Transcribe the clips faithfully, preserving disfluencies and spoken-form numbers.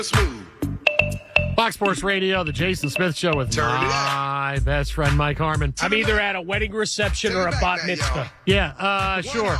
Fox Sports Radio, the Jason Smith Show with Turn it my best friend, Mike Harmon. I'm either at a wedding reception or a bat mitzvah. Yeah, uh, sure.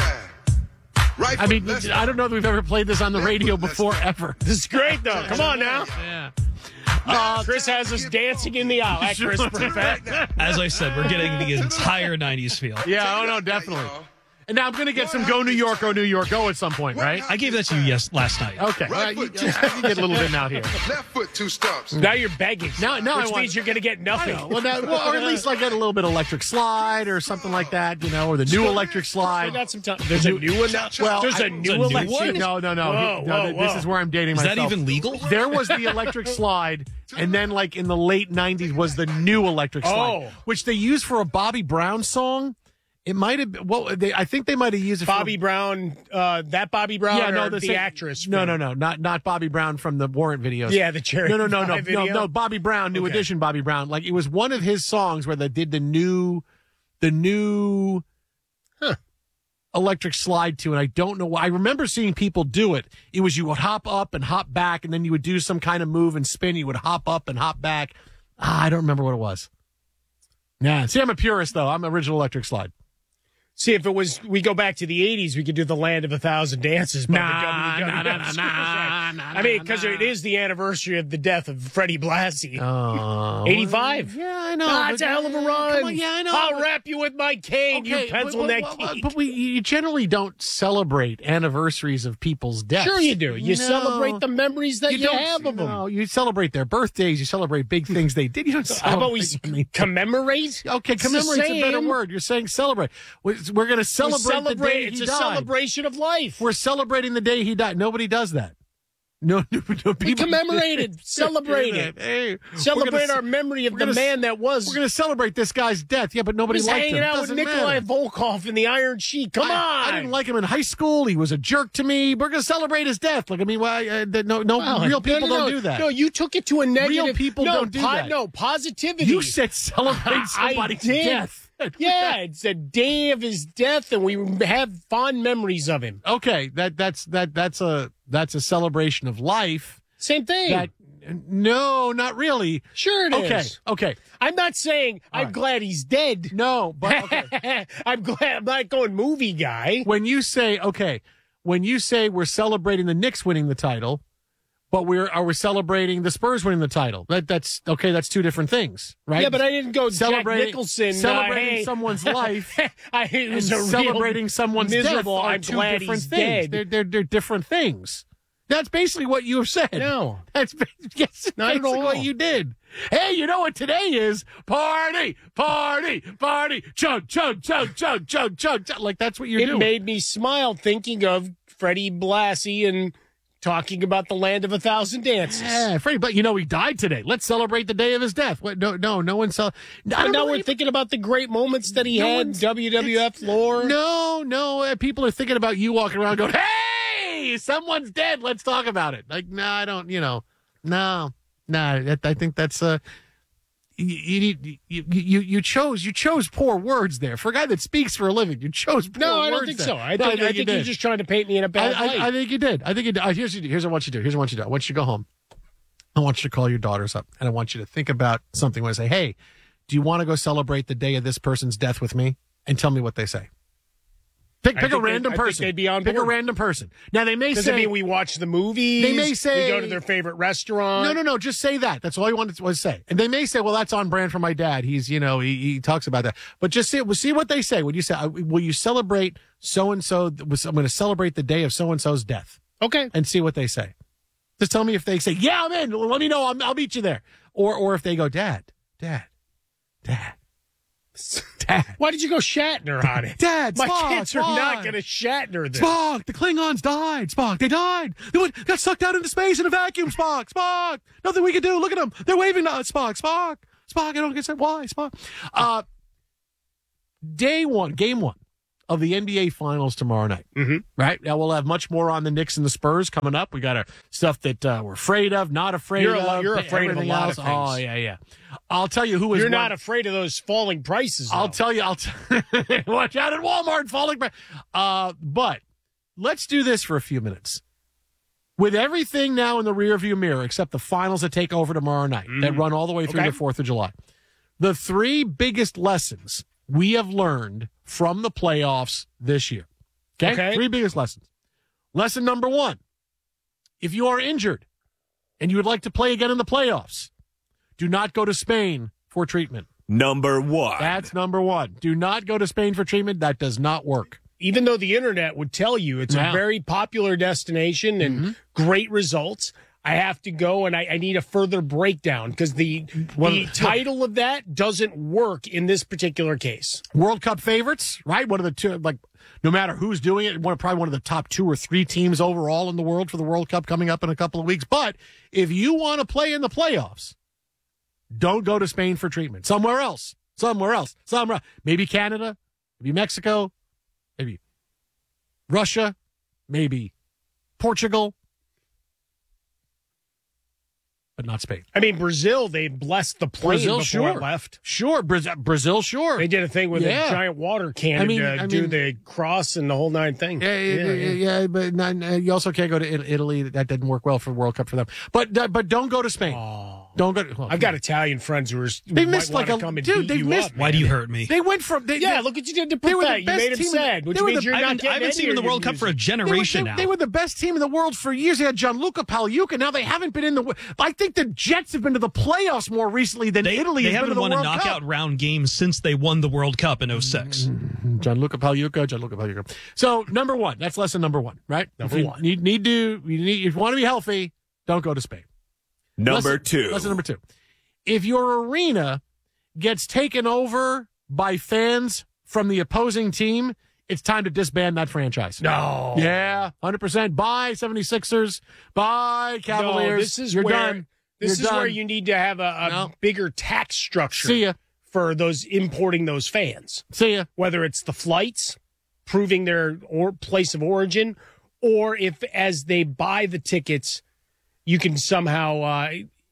Right I mean, foot, I don't know that we've ever played this on the radio before, ever. This is great, though. Come on now. Yeah. Uh, Chris has us dancing in the aisle. At Chris Perfect. As I said, we're getting the entire nineties feel. Yeah, oh no, definitely. And now I'm going to get some Go New York, Go New York, Go at some point, right? I gave that to you yes last night. Okay. Right, you, you get a little bit out here. Left foot, two stumps. Now you're begging. Now, now which I want, means you're going to get nothing. Well, that, well, or at least like get a little bit of electric slide or something like that, you know, or the new electric We slide. got some time. There's a new one now. Well, There's I- a new There's a new electric one? No, no, no. Whoa, He- no, whoa, th- This whoa. is where I'm dating Is myself. that even legal? There was the electric slide, and then like in the late nineties was the new electric slide, Oh. which they used for a Bobby Brown song. It might have been, well, they, I think they might have used it Bobby for Brown, uh, that Bobby Brown, yeah, no, or the, same- actress. No, from- no, no, not not Bobby Brown from the Warrant videos. Yeah, the Cherry No, no, no, no, Pie no, video. no, Bobby Brown, New Okay. Edition Bobby Brown. Like it was one of his songs where they did the new, the new Huh. electric slide to, and I don't know why. I remember seeing people do it. It was you would hop up and hop back, and then you would do some kind of move and spin. You would hop up and hop back. Ah, I don't remember what it was. Yeah, see, I'm a purist though. I'm original electric slide. See, if it was, we go back to the eighties, we could do the Land of a Thousand Dances. But Nah, the nah, nah, nah, nah, nah, I mean, because nah. it is the anniversary of the death of Freddie Blassie. Oh, eighty-five. Yeah, I know. Ah, but- it's a hell of a Come run. on, yeah, I know. I'll but- wrap you with my cane, you pencil but, neck but, but, geek. but we you generally don't celebrate anniversaries of people's deaths. Sure you do. You No. celebrate the memories that you, don't, have of them. No, you celebrate their birthdays. You celebrate big things they did. You don't celebrate. How about we s- commemorate? Okay, It's the commemorate's a better same. word. You're saying celebrate. We're, we're going to We celebrate, the celebrate. day It's he a died. celebration of life. We're celebrating the day he died. Nobody does that. No, no, no people We commemorated, celebrated. Hey, we're Celebrate gonna- our memory of we're the gonna- man that was. We're going to celebrate this guy's death. Yeah, but nobody He's liked hanging him. out with Doesn't Nikolai matter. Volkov in the Iron Sheik. Come I, on. I didn't like him in high school. He was a jerk to me. We're going to celebrate his death. Like, I mean, why? Uh, no, no, Well, real no, people no, don't no. do that. No, you took it to a negative. Real people no, don't do that. No, positivity. You said celebrate I somebody's did. death. Yeah, it's the day of his death, and we have fond memories of him. Okay, that that's that that's a that's a celebration of life. Same thing. That no, not really. sure it is. Okay, okay. I'm not saying I'm right. glad he's dead. No, but okay. I'm glad I'm not going movie guy. when you say okay, when you say we're celebrating the Knicks winning the title, but we're are we celebrating the Spurs winning the title? That that's okay. That's two different things, right? Yeah, but I didn't go Jack Celebrating- Nicholson. celebrating uh, hey. someone's life I, it and was a real celebrating someone's miserable. death are I'm two glad different he's things. dead. They're, they're they're different things. That's basically what you have said. No. That's ba- yes, Not at basically all. what you did. Hey, you know what today is? Party, party, party. Chug, chug, chug, chug, chug, chug, chug. Like that's what you're It doing. made me smile thinking of Freddie Blassie and talking about the Land of a Thousand Dances. Yeah, Freddie, but you know he died today. Let's celebrate the day of his death. What? No, no, no one saw. I But don't now know we're any- thinking about the great moments that he No had, one's- W W F lore. No, no. uh, People are thinking about you walking around going, "Hey, someone's dead. Let's talk about it." Like, no, I don't. You know, no, no. that- I think that's uh, you, you need you, you you chose you chose poor words there for a guy that speaks for a living. You chose poor No, I don't words think there. so. I No, think, I you think did. you're just trying to paint me in a I, bad light. I, I think you did. I think you did. Uh, here's, here's what I want you to do. Here's what I want you to do. I want you to go home. I want you to call your daughters up, and I want you to think about something. Where I say, "Hey, do you want to go celebrate the day of this person's death with me?" And tell me what they say. Pick, I pick a think they- random I think person. they'd be on Pick a board. random person. Now they may Does say, it mean we watch the movies? They may say- we go to their favorite restaurant. "No, no, no, just say that." That's all you wanted to say. And they may say, "Well, that's on brand for my dad. He's, you know, he, he talks about that." But just see, we'll see what they say. Would you say, uh, "Will you celebrate so and so? I'm going to celebrate the day of so and so's death," Okay. and see what they say. Just tell me if they say, "Yeah, I'm in." Let me know. I'll, I'll meet you there. Or, or if they go, "Dad, Dad, Dad, Dad." Why did you go Shatner on it? Dad, My Spock, kids are Spock. not going to Shatner this. Spock, the Klingons died. Spock, they died. They went, got sucked out into space in a vacuum. Spock, Spock. Nothing we can do. Look at them. They're waving to us. Spock, Spock, Spock. I don't get said why. Spock. Uh, day one, game one of the N B A Finals tomorrow night. Mm-hmm. Right now, we'll have much more on the Knicks and the Spurs coming up. We got our stuff that uh, we're afraid of, not afraid You're a of. lot- you're afraid of a everything lot else. of things. Oh yeah, yeah. I'll tell you who is. You're one- not afraid of those falling prices. I'll though. tell you. I'll t- watch out at Walmart falling back. Uh, but let's do this for a few minutes. with everything now in the rearview mirror, except the finals that take over tomorrow night, mm. that run all the way through okay. the fourth of July, the three biggest lessons we have learned from the playoffs this year. Okay? okay. Three biggest lessons. Lesson number one, if you are injured and you would like to play again in the playoffs, do not go to Spain for treatment. Number one. That's number one. Do not go to Spain for treatment. That does not work. Even though the internet would tell you it's yeah. a very popular destination and mm-hmm. great results, I have to go and I, I need a further breakdown because the, well, the title of that doesn't work in this particular case. World Cup favorites, right? One of the two, like, no matter who's doing it, one probably one of the top two or three teams overall in the world for the World Cup coming up in a couple of weeks. But if you want to play in the playoffs, don't go to Spain for treatment. Somewhere else. Somewhere else. Somewhere else. Maybe Canada. Maybe Mexico. Maybe Russia. Maybe Portugal. But not Spain. I mean, Brazil, they blessed the plane Brazil, before sure. it left. Sure. Brazil, Brazil, sure. They did a thing with yeah. a giant water cannon I mean, to I do mean, the cross and the whole nine thing. Yeah, yeah, yeah, yeah, yeah but not, you also can't go to Italy. That didn't work well for World Cup for them. But uh, but don't go to Spain. Oh. Don't go. To, well, I've got Italian friends who are they missed like a come and dude. beat They you missed. Up, Why do you hurt me? They went from they, yeah. They, look what you did to they were that. the You best made him team. sad, which they means the, you're I not haven't, getting I haven't seen any them in the of your World Cup for a music. generation they were, now. they were the best team in the world for years. They had Gianluca Pagliuca. Now they haven't been in the. I think the Jets have been to the playoffs more recently than They, Italy. they has haven't been to the won a World knockout Cup. round game since they won the World Cup in oh six. Mm-hmm. Gianluca Pagliuca, Gianluca Pagliuca. So number one, that's lesson number one, right? Number if you one. Need need to. You need, if you want to be healthy, don't go to Spain. Number lesson, two. Lesson number two. If your arena gets taken over by fans from the opposing team, it's time to disband that franchise. No. Yeah, one hundred percent. Bye, seventy-sixers. Bye, Cavaliers. No, this is You're where, done. This You're is done. where you need to have a, a No. bigger tax structure See ya. for those importing those fans. See ya. Whether it's the flights, proving their or place of origin, or if as they buy the tickets, you can somehow uh,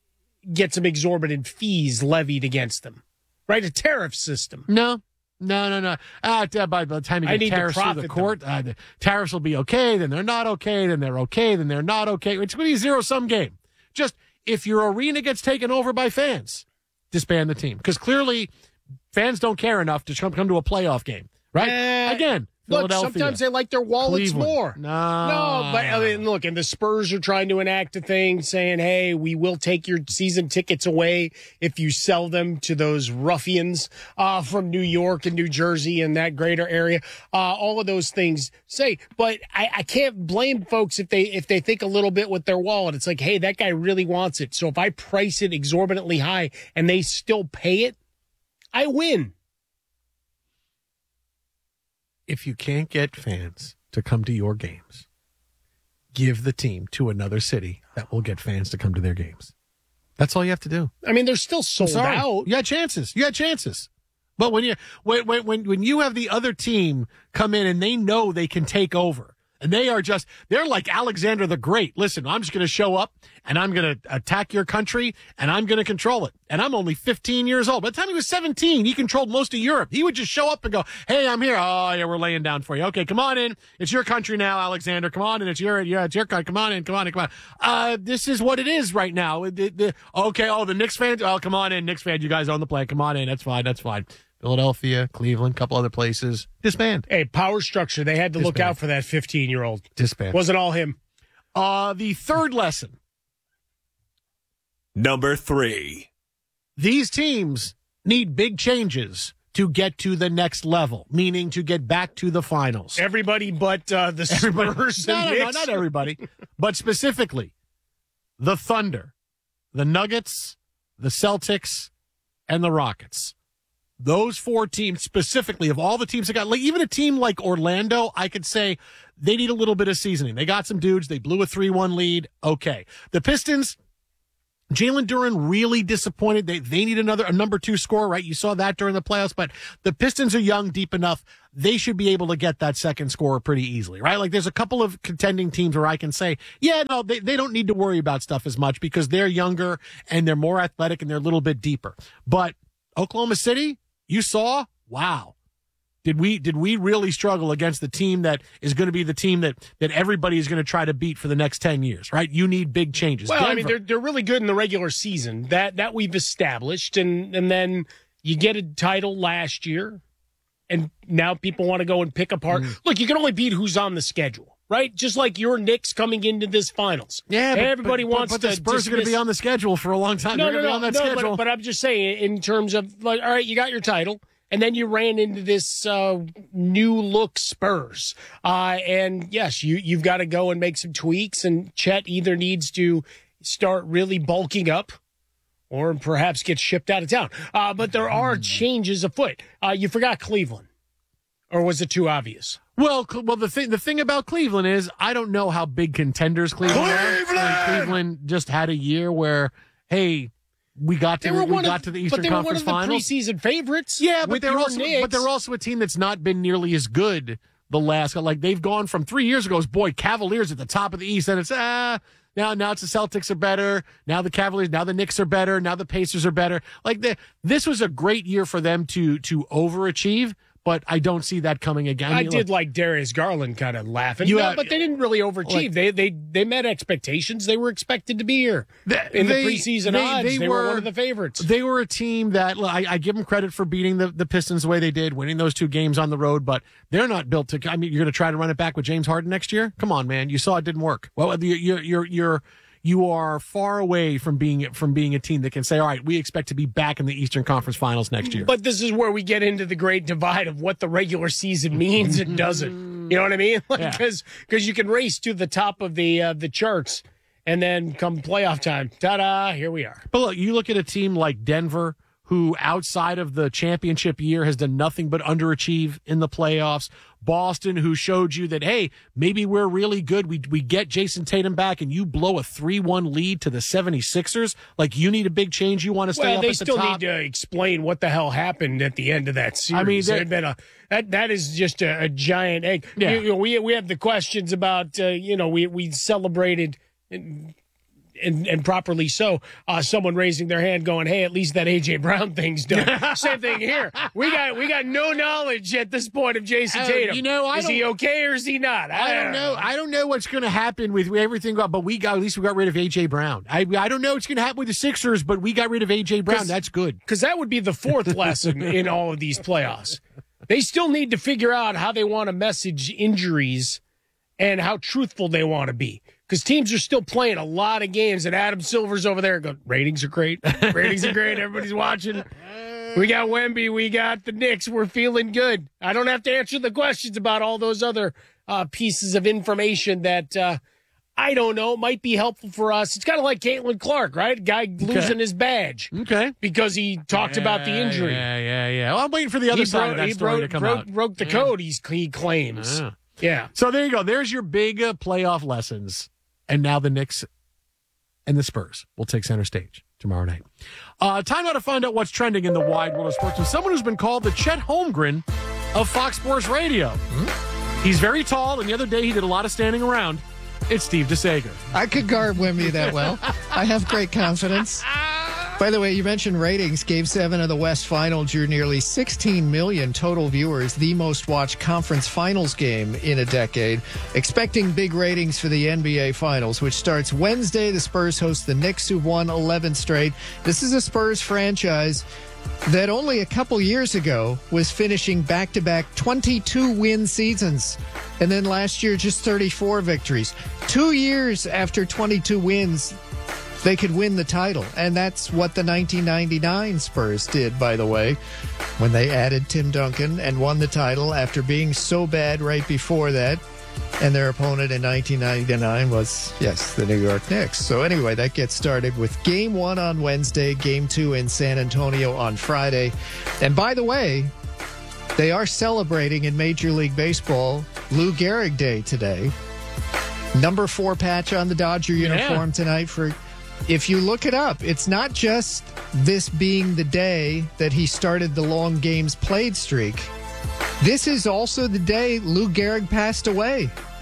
get some exorbitant fees levied against them. Right? A tariff system. No. No, no, no. Uh, by the time you I get need to tariffs through the profit court, uh, the tariffs will be okay, then they're not okay, then they're okay, then they're not okay. It's going to be a zero-sum game. Just if your arena gets taken over by fans, disband the team. Because clearly fans don't care enough to come, come to a playoff game, right? Eh, Again, Look, Philadelphia. sometimes they like their wallets Cleveland. more. No. No, but I mean, look, and the Spurs are trying to enact a thing saying, hey, we will take your season tickets away if you sell them to those ruffians uh, from New York and New Jersey and that greater area. Uh, all of those things say, but I, I can't blame folks if they if they think a little bit with their wallet. It's like, hey, that guy really wants it. So if I price it exorbitantly high and they still pay it, I win. If you can't get fans to come to your games, give the team to another city that will get fans to come to their games. That's all you have to do. I mean, they're still sold Sorry. out. You had chances. You had chances. But when you when when when when you have the other team come in and they know they can take over, and they are just they're like Alexander the Great. Listen, I'm just going to show up and I'm going to attack your country and I'm going to control it. And I'm only fifteen years old. By the time he was seventeen, he controlled most of Europe. He would just show up and go, "Hey, I'm here. Oh yeah, we're laying down for you. Okay, come on in. It's your country now, Alexander. Come on in. It's your yeah, it's your country. Come on in. Come on in. Come on. Uh, this is what it is right now. The, the, okay. Oh, the Knicks fans. Oh, come on in, Knicks fans. You guys own the play. Come on in. That's fine. That's fine. Philadelphia, Cleveland, couple other places. Disband. Hey, power structure. They had to look Disband. out for that fifteen-year-old. Disband. Wasn't all him. Uh, the third lesson. Number three. These teams need big changes to get to the next level, meaning to get back to the finals. Everybody but uh, the Everybody, Spurs no, and no, no, Knicks. not everybody, but specifically the Thunder, the Nuggets, the Celtics, and the Rockets. Those four teams specifically, of all the teams that got, like even a team like Orlando, I could say they need a little bit of seasoning. They got some dudes. They blew a three one lead. Okay. The Pistons, Jalen Duren really disappointed. They they need another a number two scorer, right? You saw that during the playoffs, but the Pistons are young, deep enough. They should be able to get that second scorer pretty easily, right? Like there's a couple of contending teams where I can say, yeah, no, they, they don't need to worry about stuff as much because they're younger and they're more athletic and they're a little bit deeper. But Oklahoma City, you saw, wow. Did we did we really struggle against the team that is going to be the team that, that everybody is going to try to beat for the next ten years, right? You need big changes. Well, Denver, I mean, they're they're really good in the regular season. That that we've established, and and then you get a title last year, and now people want to go and pick apart. Mm. Look, you can only beat who's on the schedule, right? Just like your Knicks coming into this finals. yeah, but, everybody but, wants but, but to. the Spurs are going to dismiss- be on the schedule for a long time. No, They're no, going to no, be on that no. schedule. But, but I'm just saying, in terms of like, all right, you got your title. And then you ran into this uh, new look Spurs. Uh, and yes, you, you've got to go and make some tweaks. And Chet either needs to start really bulking up or perhaps get shipped out of town. Uh, but there are changes afoot. Uh, you forgot Cleveland. Or was it too obvious? Well, Cle- well, the thing the thing about Cleveland is I don't know how big contenders Cleveland are. Cleveland! Like, Cleveland just had a year where, hey, we got to They were we one got of, to the but Eastern they were one Conference of the Finals. preseason favorites. Yeah, but with they're your also Knicks. but they're also a team that's not been nearly as good the last. Like they've gone from three years ago as boy Cavaliers at the top of the East, and it's ah now now it's the Celtics are better. Now the Cavaliers, now the Knicks are better. Now the Pacers are better. Like the, this was a great year for them to to overachieve. But I don't see that coming again. I mean, did look, like Darius Garland kind of laughing. You No, have- but they didn't really overachieve. Like- they they they met expectations. They were expected to be here They- in they- the preseason they- odds. they They, were, were- one of the favorites. They were a team that look, I, I give them credit for beating the, the Pistons the way they did, winning those two games on the road, but they're not built to. I mean, you're going to try to run it back with James Harden next year? Come on, man. You saw it didn't work. Well, you're you're you're, you're you are far away from being from being a team that can say, all right, we expect to be back in the Eastern Conference Finals next year. But this is where we get into the great divide of what the regular season means and doesn't. You know what I mean? Yeah. Because because you can race to the top of the uh, the charts, and then come playoff time, ta-da! Here we are. But look, you look at a team like Denver, who outside of the championship year has done nothing but underachieve in the playoffs. Boston, who showed you that, hey, maybe we're really good. We we get Jason Tatum back and you blow a three one lead to the seventy-sixers. Like, you need a big change. You want to stay Well, up they at the still top. need to explain what the hell happened at the end of that series. I mean, there had been a that that is just a, a giant egg. Yeah. You- you know, we we have the questions about uh, you know we we celebrated. And, and, and properly so, uh, someone raising their hand going, hey, at least that A J Brown thing's done. Same thing here. We got we got no knowledge at this point of Jason Uh, Tatum. you know, I is he don't- okay or is he not? I don't know. I don't know what's going to happen with everything, but we got at least we got rid of A J Brown. I I don't know what's going to happen with the Sixers, but we got rid of A J Brown. 'Cause- That's good. Because that would be the fourth lesson in all of these playoffs. They still need to figure out how they want to message injuries and how truthful they want to be. Because teams are still playing a lot of games, and Adam Silver's over there going, ratings are great. Ratings are great. Everybody's watching. We got Wemby. We got the Knicks. We're feeling good. I don't have to answer the questions about all those other uh, pieces of information that, uh, I don't know, might be helpful for us. It's kind of like Caitlin Clark, right? Guy losing his badge Okay. because he talked about the injury. Yeah, yeah, yeah. Well, I'm waiting for the other He, side broke, of that he story broke, to come broke, out. broke the code, he's, he claims. Yeah. Yeah. So there you go. There's your big uh, playoff lessons. And now the Knicks and the Spurs will take center stage tomorrow night. Uh, time now to find out what's trending in the wide world of sports with someone who's been called the Chet Holmgren of Fox Sports Radio. Hmm? He's very tall, and the other day he did a lot of standing around. It's Steve DeSager. I could guard Wemby that well. I have great confidence. By the way, you mentioned ratings. Game seven of the West Final drew nearly sixteen million total viewers, the most watched conference finals game in a decade. Expecting big ratings for the N B A Finals, which starts Wednesday. The Spurs host the Knicks, who've won eleven straight. This is a Spurs franchise that only a couple years ago was finishing back-to-back twenty-two win seasons. And then last year, just thirty-four victories. Two years after twenty-two wins, they could win the title. And that's what the nineteen ninety-nine Spurs did, by the way, when they added Tim Duncan and won the title after being so bad right before that. And their opponent in nineteen ninety-nine was, yes, the New York Knicks. So anyway, that gets started with game one on Wednesday, game two in San Antonio on Friday. And by the way, they are celebrating in Major League Baseball Lou Gehrig Day today. Number four patch on the Dodger uniform tonight for... If you look it up, it's not just this being the day that he started the long games played streak. This is also the day Lou Gehrig passed away.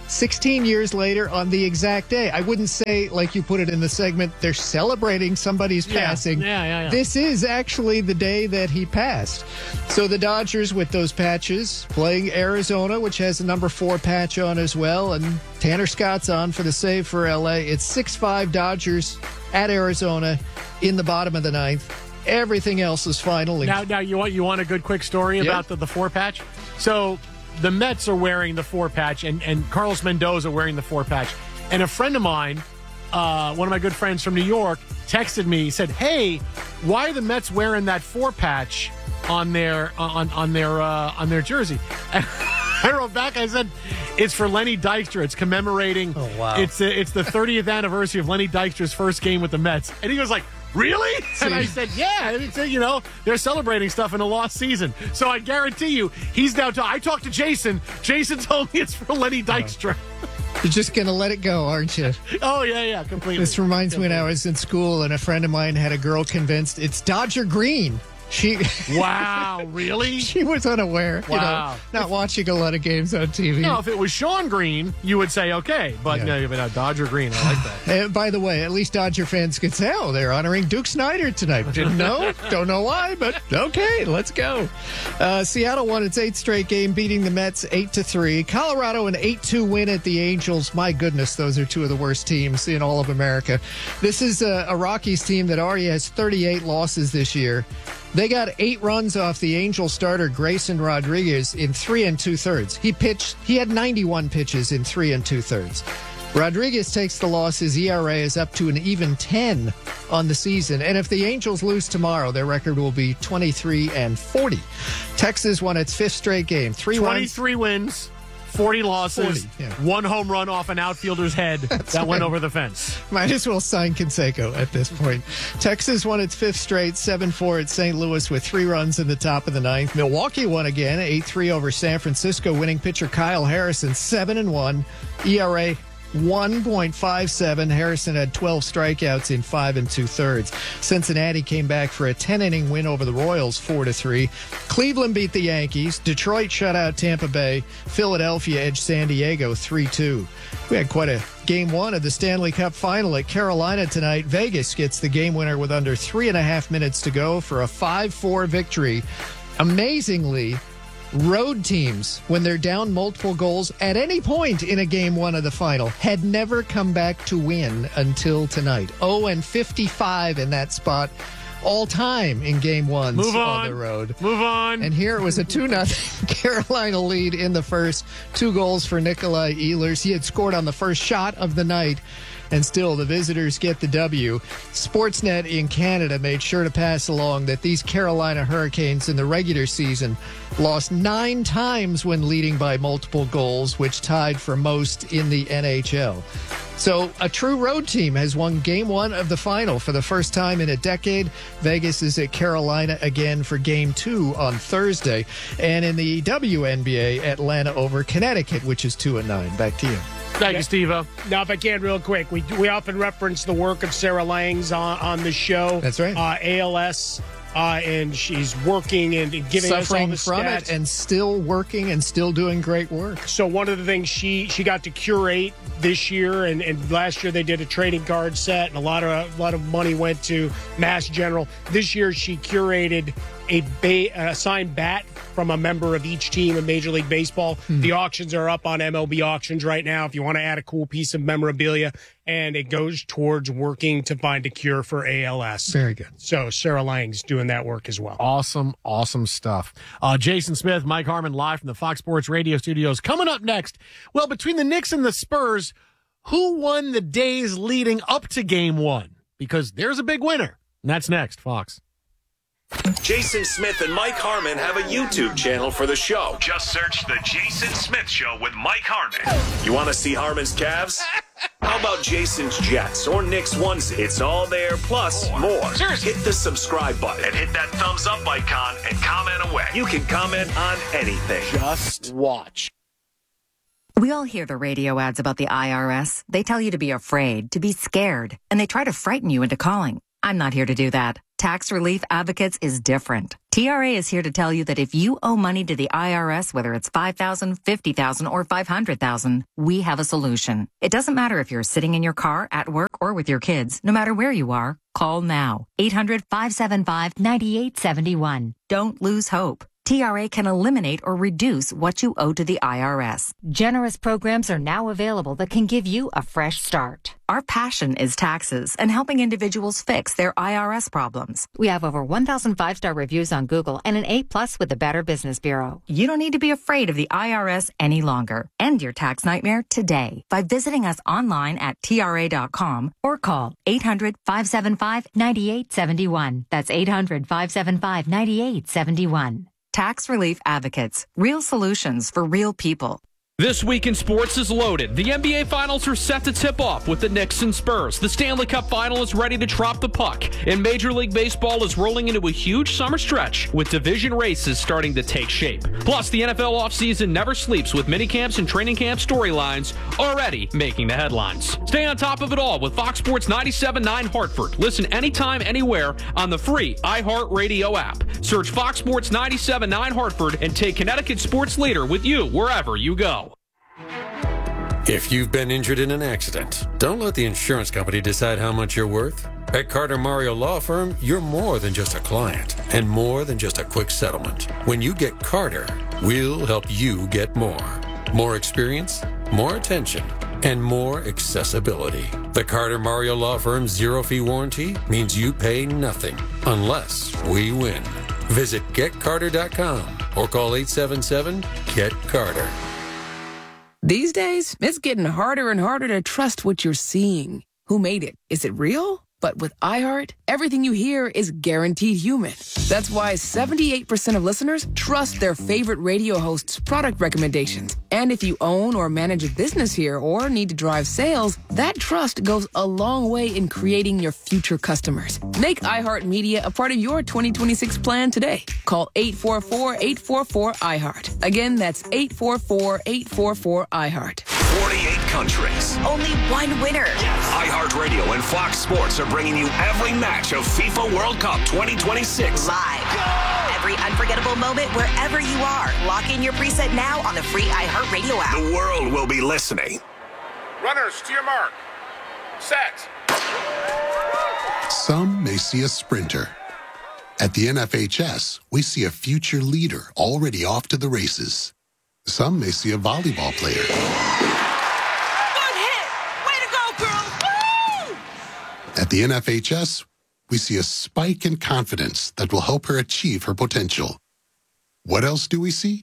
sixteen years later on the exact day. I wouldn't say, like you put it in the segment, they're celebrating somebody's Yeah. passing. Yeah, yeah, yeah. This is actually the day that he passed. So the Dodgers with those patches playing Arizona, which has a number four patch on as well, and Tanner Scott's on for the save for L A. It's six five Dodgers at Arizona in the bottom of the ninth. Everything else is final. Now, now you want you want a good quick story Yeah. about the, the four patch? So the Mets are wearing the four patch, and, and Carlos Mendoza wearing the four patch. And a friend of mine, uh, one of my good friends from New York, texted me. He said, "Hey, why are the Mets wearing that four patch on their on on their uh, on their jersey?" And I wrote back. I said, "It's for Lenny Dykstra. It's commemorating. Oh, wow. It's the, it's the thirtieth anniversary of Lenny Dykstra's first game with the Mets." And he was like, "Really?" And I said, "Yeah, it's, uh, you know, they're celebrating stuff in a lost season." So I guarantee you, he's now. Ta- I talked to Jason. Jason told me it's for Lenny Dykstra. You're just going to let it go, aren't you? Oh yeah, yeah, completely. This reminds me when I was in school and a friend of mine had a girl convinced it's Dodger Green. She Wow, really? she was unaware, you Wow. know, not watching a lot of games on T V. No, if it was Sean Green, you would say okay, but Yeah. no, but no, Dodger Green. I like that. And by the way, at least Dodger fans could say, oh, they're honoring Duke Snyder tonight. Didn't know, don't know why, but okay, let's go. Uh, Seattle won its eighth straight game, beating the Mets eight to three. Colorado an eight two win at the Angels. My goodness, those are two of the worst teams in all of America. This is a, a Rockies team that already has thirty-eight losses this year. They got eight runs off the Angel starter Grayson Rodriguez in three and two thirds. He pitched, he had ninety-one pitches in three and two thirds. Rodriguez takes the loss. His E R A is up to an even ten on the season. And if the Angels lose tomorrow, their record will be twenty-three and forty. Texas won its fifth straight game. Three runs. Twenty-three wins, forty losses, forty, yeah. one home run off an outfielder's head that went over the fence. Might as well sign Canseco at this point. Texas won its fifth straight, seven four at Saint Louis with three runs in the top of the ninth. Milwaukee won again, eight three over San Francisco, winning pitcher Kyle Harrison, seven and one. E R A one point five seven. Harrison had twelve strikeouts in five and two thirds. Cincinnati came back for a ten inning win over the Royals, four to three. Cleveland beat the Yankees. Detroit shut out Tampa Bay. Philadelphia edged San Diego, three two. We had quite a game one of the Stanley Cup final at Carolina tonight. Vegas gets the game winner with under three and a half minutes to go for a five four victory. Amazingly, road teams, when they're down multiple goals at any point in a game one of the final, had never come back to win until tonight. oh and fifty-five in that spot all time in game ones Move on. on the road. Move on. And here it was a two nothing Carolina lead in the first. Two goals for Nikolai Ehlers. He had scored on the first shot of the night. And still, the visitors get the W. Sportsnet in Canada made sure to pass along that these Carolina Hurricanes in the regular season lost nine times when leading by multiple goals, which tied for most in the N H L. So a true road team has won game one of the final for the first time in a decade. Vegas is at Carolina again for game two on Thursday. And in the W N B A, Atlanta over Connecticut, which is two and nine. Back to you. Thank you, Steve-O. Now, if I can, real quick, we we often reference the work of Sarah Langs on, on the show. That's right. Uh, A L S, uh, and she's working and giving Suffering us all the from stats. it and still working and still doing great work. So one of the things she she got to curate this year, and, and last year they did a trading card set, and a lot of a lot of money went to Mass General. This year she curated a, ba- a signed bat from a member of each team in Major League Baseball. Hmm. The auctions are up on M L B auctions right now if you want to add a cool piece of memorabilia, and it goes towards working to find a cure for A L S. Very good. So Sarah Lang's doing that work as well. Awesome, awesome stuff. Uh, Jason Smith, Mike Harmon, live from the Fox Sports Radio studios. Coming up next, well, between the Knicks and the Spurs, who won the days leading up to game one? Because there's a big winner. And that's next, Fox. Jason Smith and Mike Harmon have a YouTube channel for the show. Just search The Jason Smith Show with Mike Harmon. You want to see Harmon's Cavs? How about Jason's Jets or Knicks onesie? It's all there, plus more. Seriously. Hit the subscribe button. And hit that thumbs up icon and comment away. You can comment on anything. Just watch. We all hear the radio ads about the I R S. They tell you to be afraid, to be scared, and they try to frighten you into calling. I'm not here to do that. Tax Relief Advocates is different. T R A is here to tell you that if you owe money to the I R S, whether it's five thousand dollars, fifty thousand dollars, or five hundred thousand dollars, we have a solution. It doesn't matter if you're sitting in your car, at work, or with your kids. No matter where you are, call now. eight hundred, five seven five, nine eight seven one. Don't lose hope. T R A can eliminate or reduce what you owe to the I R S. Generous programs are now available that can give you a fresh start. Our passion is taxes and helping individuals fix their I R S problems. We have over one thousand five-star reviews on Google and an A plus with the Better Business Bureau. You don't need to be afraid of the I R S any longer. End your tax nightmare today by visiting us online at T R A dot com or call eight hundred, five seven five, nine eight seven one. That's eight hundred, five seven five, nine eight seven one. Tax Relief Advocates. Real solutions for real people. This week in sports is loaded. The N B A Finals are set to tip off with the Knicks and Spurs. The Stanley Cup Final is ready to drop the puck. And Major League Baseball is rolling into a huge summer stretch with division races starting to take shape. Plus, the N F L offseason never sleeps with minicamps and training camp storylines already making the headlines. Stay on top of it all with Fox Sports ninety-seven point nine Hartford. Listen anytime, anywhere on the free iHeartRadio app. Search Fox Sports ninety-seven point nine Hartford and take Connecticut sports leader with you wherever you go. If you've been injured in an accident, don't let the insurance company decide how much you're worth. At Carter Mario Law Firm, you're more than just a client and more than just a quick settlement. When you get Carter, we'll help you get more. More experience, more attention, and more accessibility. The Carter Mario Law Firm's zero-fee warranty means you pay nothing unless we win. Visit get carter dot com or call eight seven seven, G E T Carter. These days, it's getting harder and harder to trust what you're seeing. Who made it? Is it real? But with iHeart, everything you hear is guaranteed human. That's why seventy-eight percent of listeners trust their favorite radio hosts' product recommendations. And if you own or manage a business here or need to drive sales, that trust goes a long way in creating your future customers. Make iHeartMedia a part of your twenty twenty-six plan today. Call eight four four, eight four four, iHeart. Again, that's eight four four, eight four four, iHeart. forty-eight countries. Only one winner. iHeartRadio and Fox Sports are bringing you every match of FIFA World Cup twenty twenty-six. Live. Go! Every unforgettable moment wherever you are. Lock in your preset now on the free iHeartRadio app. The world will be listening. Runners, to your mark. Set. Some may see a sprinter. At the N F H S, we see a future leader already off to the races. Some may see a volleyball player. Good hit! Way to go, girl! Woo! At the N F H S, we see a spike in confidence that will help her achieve her potential. What else do we see?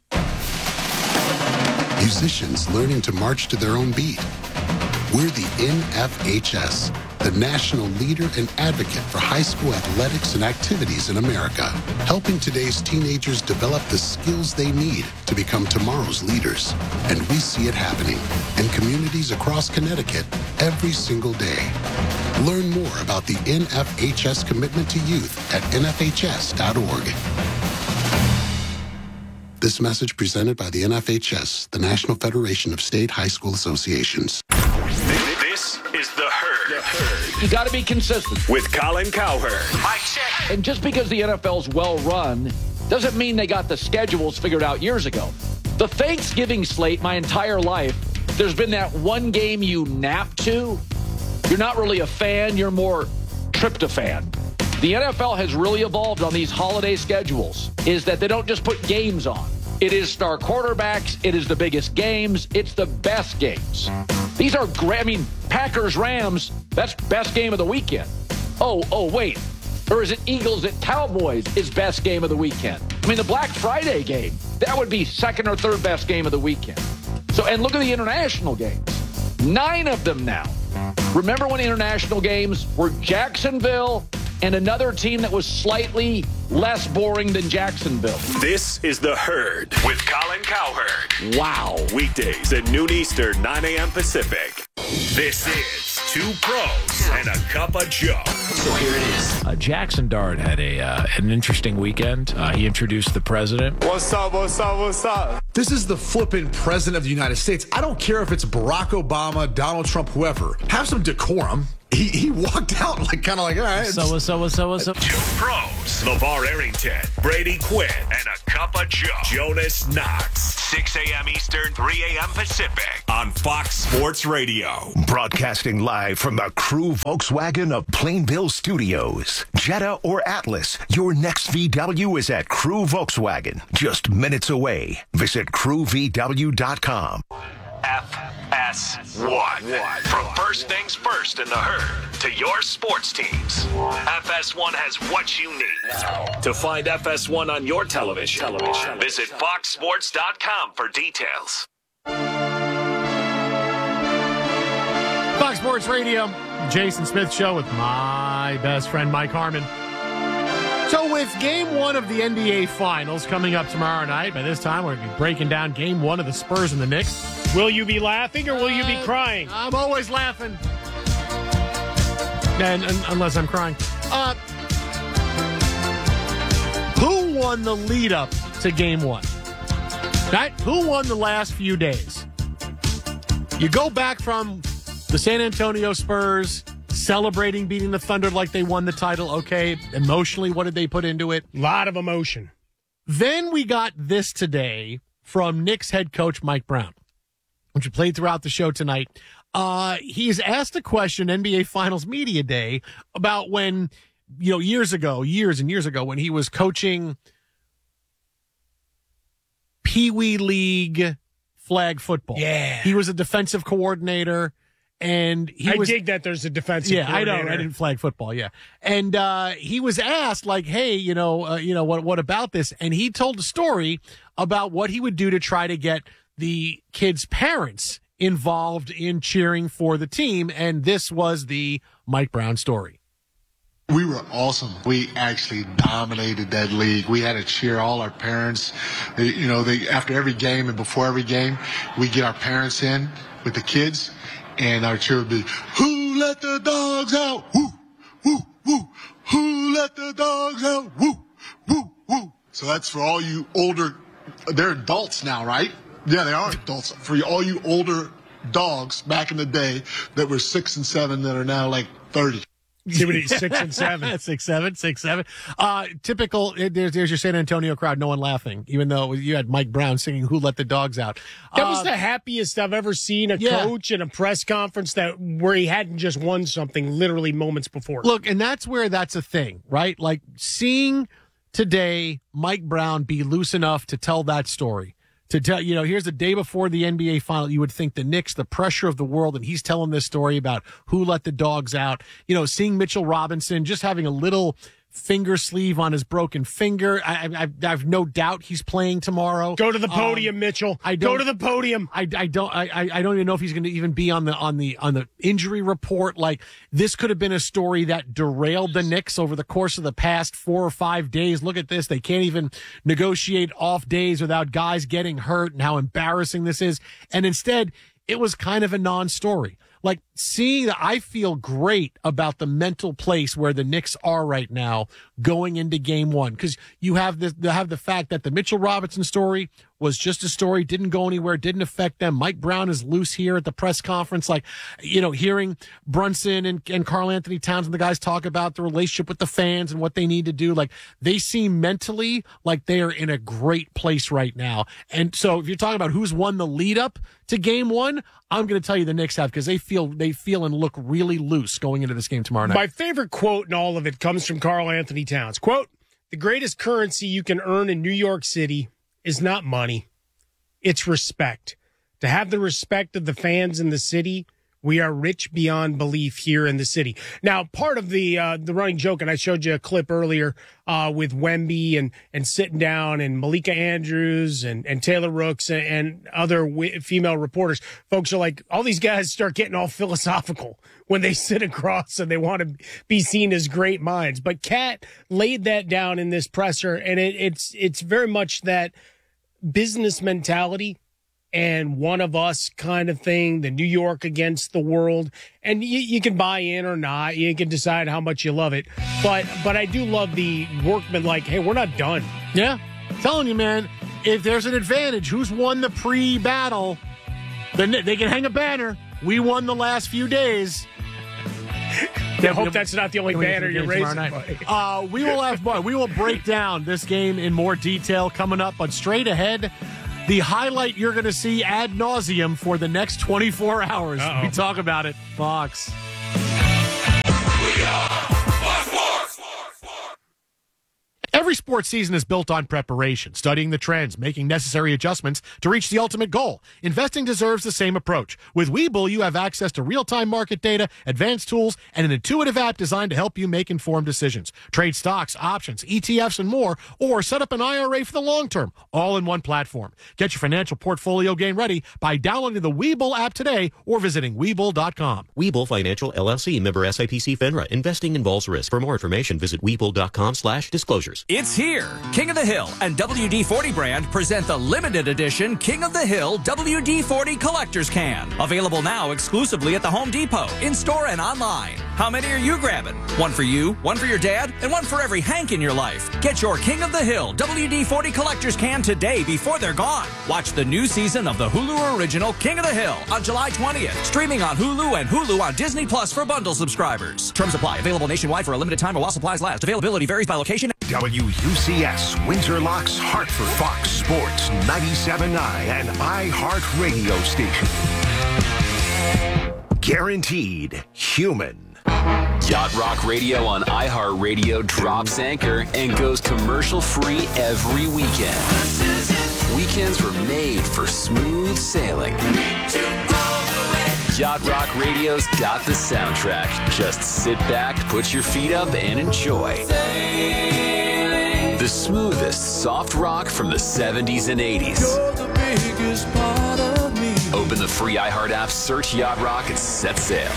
Musicians learning to march to their own beat. We're the N F H S, the national leader and advocate for high school athletics and activities in America, helping today's teenagers develop the skills they need to become tomorrow's leaders. And we see it happening in communities across Connecticut every single day. Learn more about the N F H S commitment to youth at N F H S dot org. This message presented by the N F H S, the National Federation of State High School Associations. This is The Herd. The Herd. You got to be consistent. With Colin Cowherd. Mike check. And just because the N F L's well run doesn't mean they got the schedules figured out years ago. The Thanksgiving slate, my entire life, there's been that one game you nap to. You're not really a fan, you're more tryptophan. The N F L has really evolved on these holiday schedules, is that they don't just put games on. It is star quarterbacks. It is the biggest games. It's the best games. These are great. I mean, Packers, Rams, that's best game of the weekend. Oh, oh, wait. Or is it Eagles at Cowboys is best game of the weekend? I mean, the Black Friday game, that would be second or third best game of the weekend. So, and look at the international games. Nine of them now. Remember when international games were Jacksonville and another team that was slightly less boring than Jacksonville? This is The Herd with Colin Cowherd. Wow. Weekdays at noon Eastern, nine a.m. Pacific. This is Two pros and a cup of Joe. So here it is. Uh, Jackson Dart had a uh, an interesting weekend. Uh, he introduced the president. What's up, what's up, what's up? This is the flippin' president of the United States. I don't care if it's Barack Obama, Donald Trump, whoever. Have some decorum. He he walked out like kind of like, all right. So what's up, what's up, what's up? Two pros. LeVar Arrington, Brady Quinn, and a cup of Joe. Jonas Knox. six a.m. Eastern, three a.m. Pacific on Fox Sports Radio. Broadcasting live from the Crew Volkswagen of Plainville Studios. Jetta or Atlas, your next V W is at Crew Volkswagen. Just minutes away. Visit crew v w dot com. F S one. From first things first in the herd to your sports teams. F S one has what you need. To find F S one on your television, television. visit fox sports dot com for details. Fox Sports Radio, Jason Smith Show with my best friend Mike Harmon. So with game one of the N B A Finals coming up tomorrow night, by this time we're going to be breaking down game one of the Spurs and the Knicks. Will you be laughing or will you be crying? Uh, I'm always laughing. And, and unless I'm crying. Uh, who won the lead up to game one? Right? Who won the last few days? You go back from the San Antonio Spurs celebrating beating the Thunder like they won the title. Okay, emotionally, what did they put into it? A lot of emotion. Then we got this today from Knicks head coach Mike Brown, which we played throughout the show tonight. Uh, he's asked a question, N B A Finals Media Day, about when, you know, years ago, years and years ago, when he was coaching Pee Wee League flag football. Yeah. He was a defensive coordinator. And he I was, dig that there's a defensive yeah, I coordinator. know. I didn't flag football, yeah. And uh, he was asked, like, hey, you know, uh, you know, what what about this? And he told a story about what he would do to try to get the kids' parents involved in cheering for the team. And this was the Mike Brown story. We were awesome. We actually dominated that league. We had to cheer all our parents. They, you know, they after every game and before every game, we get our parents in with the kids. And our cheer would be, who let the dogs out? Woo, woo, woo. Who let the dogs out? Woo, woo, woo. So that's for all you older, they're adults now, right? Yeah, they are adults. For all you older dogs back in the day that were six and seven that are now like thirty. See what he's six and seven. six, seven, six, seven. Uh, typical, there's, there's your San Antonio crowd, no one laughing, even though you had Mike Brown singing Who Let the Dogs Out. That was uh, the happiest I've ever seen a yeah. coach in a press conference that where he hadn't just won something literally moments before. Look, and that's where that's a thing, right? Like seeing today Mike Brown be loose enough to tell that story. To tell, you know, here's the day before the N B A final. You would think the Knicks, the pressure of the world, and he's telling this story about who let the dogs out. You know, seeing Mitchell Robinson just having a little finger sleeve on his broken finger. I, I, I have no doubt he's playing tomorrow. Go to the podium, um, Mitchell. I Go to the podium. I, I don't. I, I don't even know if he's going to even be on the on the on the injury report. Like this could have been a story that derailed the Knicks over the course of the past four or five days. Look at this. They can't even negotiate off days without guys getting hurt, and how embarrassing this is. And instead, it was kind of a non-story. Like seeing that, I feel great about the mental place where the Knicks are right now going into game one. Because you have the, you have the fact that the Mitchell Robinson story was just a story, didn't go anywhere, didn't affect them. Mike Brown is loose here at the press conference. Like, you know, hearing Brunson and, and Karl Anthony Towns and the guys talk about the relationship with the fans and what they need to do. Like, they seem mentally like they are in a great place right now. And so if you're talking about who's won the lead up to game one, I'm going to tell you the Knicks have, because they feel, they feel and look really loose going into this game tomorrow night. My favorite quote in all of it comes from Karl Anthony Towns. Quote, the greatest currency you can earn in New York City is not money. It's respect. To have the respect of the fans in the city, we are rich beyond belief here in the city. Now, part of the uh, the running joke, and I showed you a clip earlier uh, with Wemby and and sitting down and Malika Andrews and, and Taylor Rooks and, and other w- female reporters. Folks are like, all these guys start getting all philosophical when they sit across and they want to be seen as great minds. But Kat laid that down in this presser, and it, it's it's very much that business mentality and one of us kind of thing, the New York against the world. And you, you can buy in or not. You can decide how much you love it. But but I do love the workman, like, hey, we're not done. Yeah. I'm telling you, man, if there's an advantage, who's won the pre-battle, then they can hang a banner. We won the last few days. I hope that's not the only banner you're raising. Uh, we will have more. We will break down this game in more detail coming up. But straight ahead, the highlight you're going to see ad nauseum for the next twenty-four hours. Uh-oh. We talk about it. Fox. Every sports season is built on preparation, studying the trends, making necessary adjustments to reach the ultimate goal. Investing deserves the same approach. With Webull, you have access to real-time market data, advanced tools, and an intuitive app designed to help you make informed decisions. Trade stocks, options, E T Fs, and more, or set up an I R A for the long term, all in one platform. Get your financial portfolio game ready by downloading the Webull app today or visiting Webull dot com. Webull Financial, L L C, member S I P C FINRA. Investing involves risk. For more information, visit Webull dot com slash disclosures. It's here. King of the Hill and W D forty brand present the limited edition King of the Hill W D forty Collector's Can. Available now exclusively at the Home Depot, in-store and online. How many are you grabbing? One for you, one for your dad, and one for every Hank in your life. Get your King of the Hill W D forty Collector's Can today before they're gone. Watch the new season of the Hulu original King of the Hill on July twentieth. Streaming on Hulu and Hulu on Disney Plus for bundle subscribers. Terms apply. Available nationwide for a limited time or while supplies last. Availability varies by location. W U C S, Windsor Locks, Hartford, Fox Sports, ninety-seven point nine, and iHeart Radio Station. Guaranteed human. Yacht Rock Radio on iHeartRadio drops anchor and goes commercial-free every weekend. Weekends were made for smooth sailing. Yacht Rock Radio's got the soundtrack. Just sit back, put your feet up, and enjoy. The smoothest soft rock from the seventies and eighties. Open the free iHeart app, search Yacht Rock, and set sail.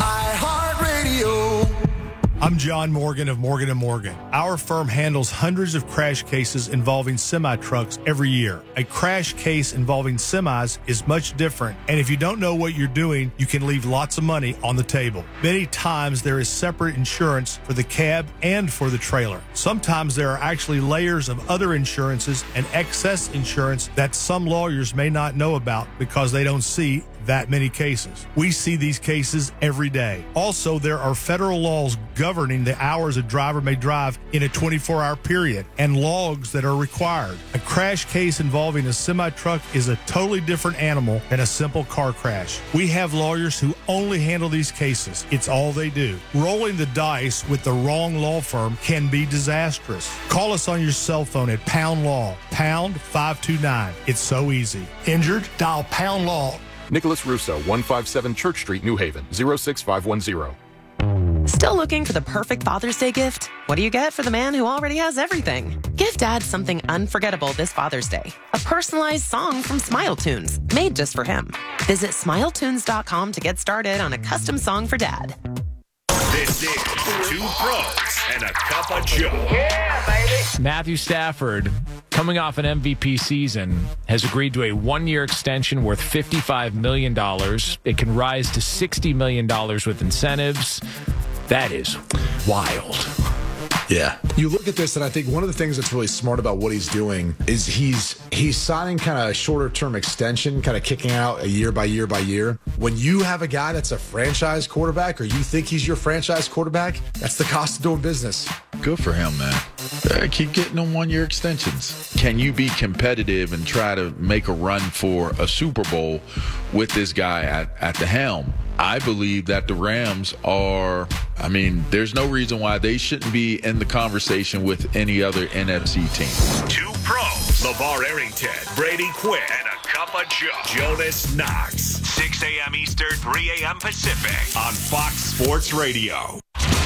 iHeartRadio. I'm John Morgan of Morgan and Morgan. Our firm handles hundreds of crash cases involving semi-trucks every year. A crash case involving semis is much different, and if you don't know what you're doing, you can leave lots of money on the table. Many times there is separate insurance for the cab and for the trailer. Sometimes there are actually layers of other insurances and excess insurance that some lawyers may not know about because they don't see that many cases. We see these cases every day. Also, there are federal laws governing the hours a driver may drive in a twenty-four hour period and logs that are required. A crash case involving a semi-truck is a totally different animal than a simple car crash. We have lawyers who only handle these cases. It's all they do. Rolling the dice with the wrong law firm can be disastrous. Call us on your cell phone at Pound Law, pound five two nine. It's so easy. Injured? Dial Pound Law. Nicholas Russo, one fifty-seven Church Street, New Haven, zero six five one zero. Still looking for the perfect Father's Day gift? What do you get for the man who already has everything? Give Dad something unforgettable this Father's Day. A personalized song from Smile Tunes, made just for him. Visit smile tunes dot com to get started on a custom song for Dad. This is Two Pros and a Cup of Joe. Yeah, baby. Matthew Stafford, coming off an M V P season, has agreed to a one-year extension worth fifty-five million dollars. It can rise to sixty million dollars with incentives. That is wild. Yeah. You look at this, and I think one of the things that's really smart about what he's doing is he's he's signing kind of a shorter term extension, kind of kicking out a year by year by year. When you have a guy that's a franchise quarterback, or you think he's your franchise quarterback, that's the cost of doing business. Good for him, man. Uh, keep getting them one-year extensions. Can you be competitive and try to make a run for a Super Bowl with this guy at, at the helm? I believe that the Rams are, I mean, there's no reason why they shouldn't be in the conversation with any other N F C team. Two Pros, LeVar Arrington, Brady Quinn, and a Cup of Joe, Jonas Knox. six a.m. Eastern, three a.m. Pacific on Fox Sports Radio.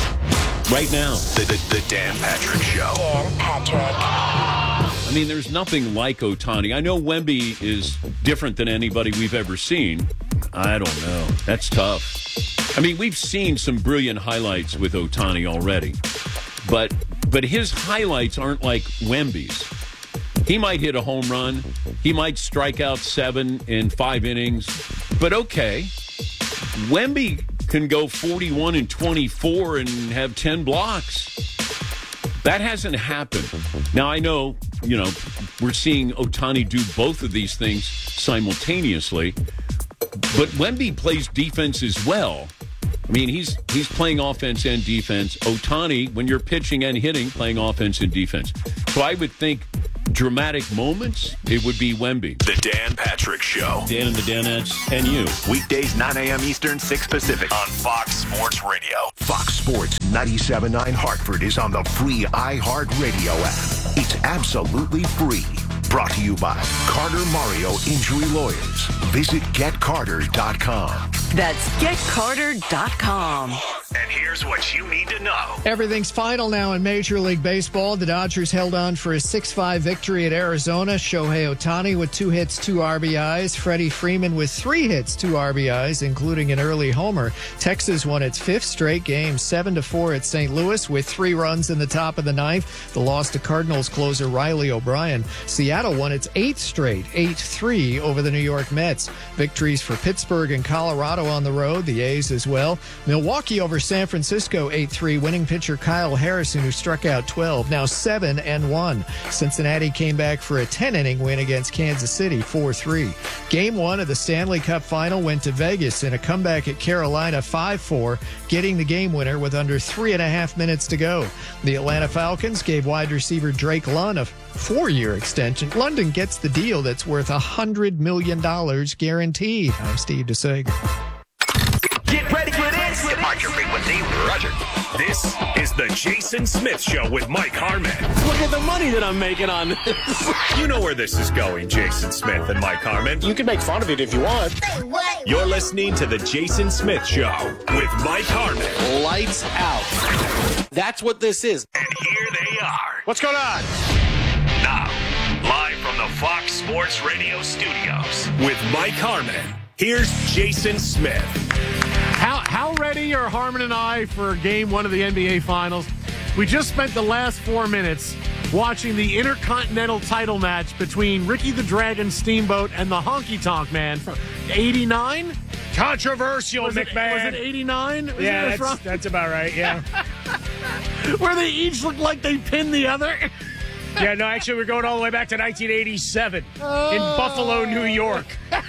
Right now, the, the, the Dan Patrick Show. Dan Patrick. I mean, there's nothing like Ohtani. I know Wemby is different than anybody we've ever seen. I don't know. That's tough. I mean, we've seen some brilliant highlights with Ohtani already, but but his highlights aren't like Wemby's. He might hit a home run. He might strike out seven in five innings. But okay, Wemby can go forty-one and twenty-four and have ten blocks. That hasn't happened. Now, I know, you know, we're seeing Ohtani do both of these things simultaneously, but Wemby plays defense as well. I mean, he's he's playing offense and defense. Ohtani, when you're pitching and hitting, playing offense and defense. So I would think dramatic moments, it would be Wemby. The Dan Patrick Show. Dan and the Danettes and you. Weekdays, nine a.m. Eastern, six Pacific. On Fox Sports Radio. Fox Sports ninety-seven point nine Hartford is on the free iHeartRadio app. It's absolutely free. Brought to you by Carter Mario Injury Lawyers. Visit get carter dot com. That's get carter dot com. And here's what you need to know. Everything's final now in Major League Baseball. The Dodgers held on for a six five victory at Arizona. Shohei Ohtani with two hits, two R B Is. Freddie Freeman with three hits, two R B Is, including an early homer. Texas won its fifth straight game, seven to four at Saint Louis with three runs in the top of the ninth. The loss to Cardinals closer Riley O'Brien. Seattle won its eighth straight, eight three over the New York Mets. Victories for Pittsburgh and Colorado on the road, the A's as well. Milwaukee over San Francisco eight three, winning pitcher Kyle Harrison, who struck out twelve, now seven and one. Cincinnati came back for a ten-inning win against Kansas City, four three. Game one of the Stanley Cup final went to Vegas in a comeback at Carolina, five four, getting the game winner with under three and a half minutes to go. The Atlanta Falcons gave wide receiver Drake Lund a four-year extension. London gets the deal that's worth one hundred million dollars guaranteed. I'm Steve DeSager. Get ready for this. Mark your frequency. Roger. This is the Jason Smith Show with Mike Harmon. Look at the money that I'm making on this. You know where this is going, Jason Smith and Mike Harmon. You can make fun of it if you want. What? You're listening to the Jason Smith Show with Mike Harmon. Lights out. That's what this is. And here they are. What's going on? Now, live from the Fox Sports Radio studios with Mike Harmon. Here's Jason Smith. How how ready are Harmon and I for game one of the N B A Finals? We just spent the last four minutes watching the Intercontinental title match between Ricky the Dragon Steamboat and the Honky Tonk Man from eighty-nine? Controversial, was McMahon. It, was it eighty-nine? Was yeah, it that's, that's about right, yeah. Where they each looked like they pinned the other? Yeah, no, actually, we're going all the way back to nineteen eighty-seven oh. in Buffalo, New York.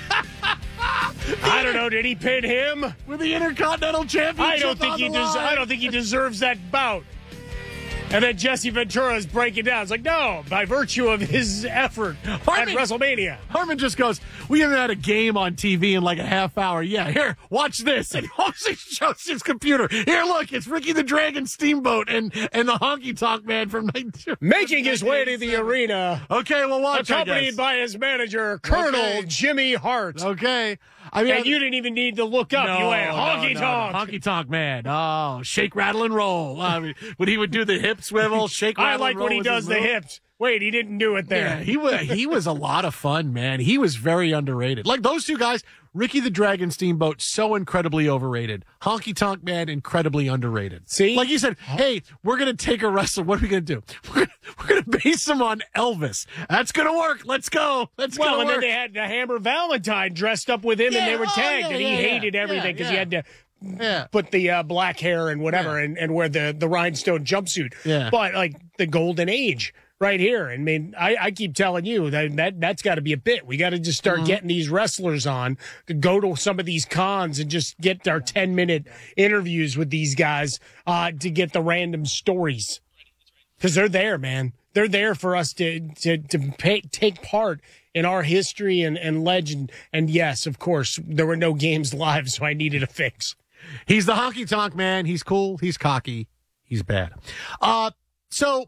I don't know. Did he pin him with the Intercontinental Championship? I don't think he. Des- I don't think he deserves that bout. And then Jesse Ventura is breaking down. It's like, no, by virtue of his effort Harmon, at WrestleMania. Harmon just goes, we haven't had a game on T V in like a half hour. Yeah, here, watch this. And he shows his computer. Here, look, it's Ricky the Dragon Steamboat and, and the Honky Tonk Man from nineteen making his way to the arena. Okay, well, watch. Accompanied by his manager, Colonel okay. Jimmy Hart. Okay. I mean, and you didn't even need to look up. No, you went honky no, tonk. No, honky tonk man. Oh, shake, rattle, and roll. I mean, when he would do the hip swivel, shake, rattle, I like and roll when he does the move. hips. Wait, he didn't do it there. Yeah, he was he was a lot of fun, man. He was very underrated. Like those two guys, Ricky the Dragon Steamboat, so incredibly overrated. Honky Tonk Man, incredibly underrated. See? Like you said, hey, we're going to take a wrestler. What are we going to do? We're, we're going to base him on Elvis. That's going to work. Let's go. Let's go. Well, and work. then they had the Hammer Valentine dressed up with him, yeah, and they were oh, tagged, yeah, and he yeah, hated yeah, everything because yeah, he had to yeah. put the uh, black hair and whatever yeah. and, and wear the, the rhinestone jumpsuit. Yeah. But, like, the golden age. Right here. I mean, I, I keep telling you that, that that's got to be a bit. We got to just start mm-hmm. getting these wrestlers on to go to some of these cons and just get our ten minute interviews with these guys uh, to get the random stories. Because they're there, man. They're there for us to to, to pay, take part in our history and, and legend. And yes, of course, there were no games live, so I needed a fix. He's the Honky Tonk Man. He's cool. He's cocky. He's bad. Uh, so...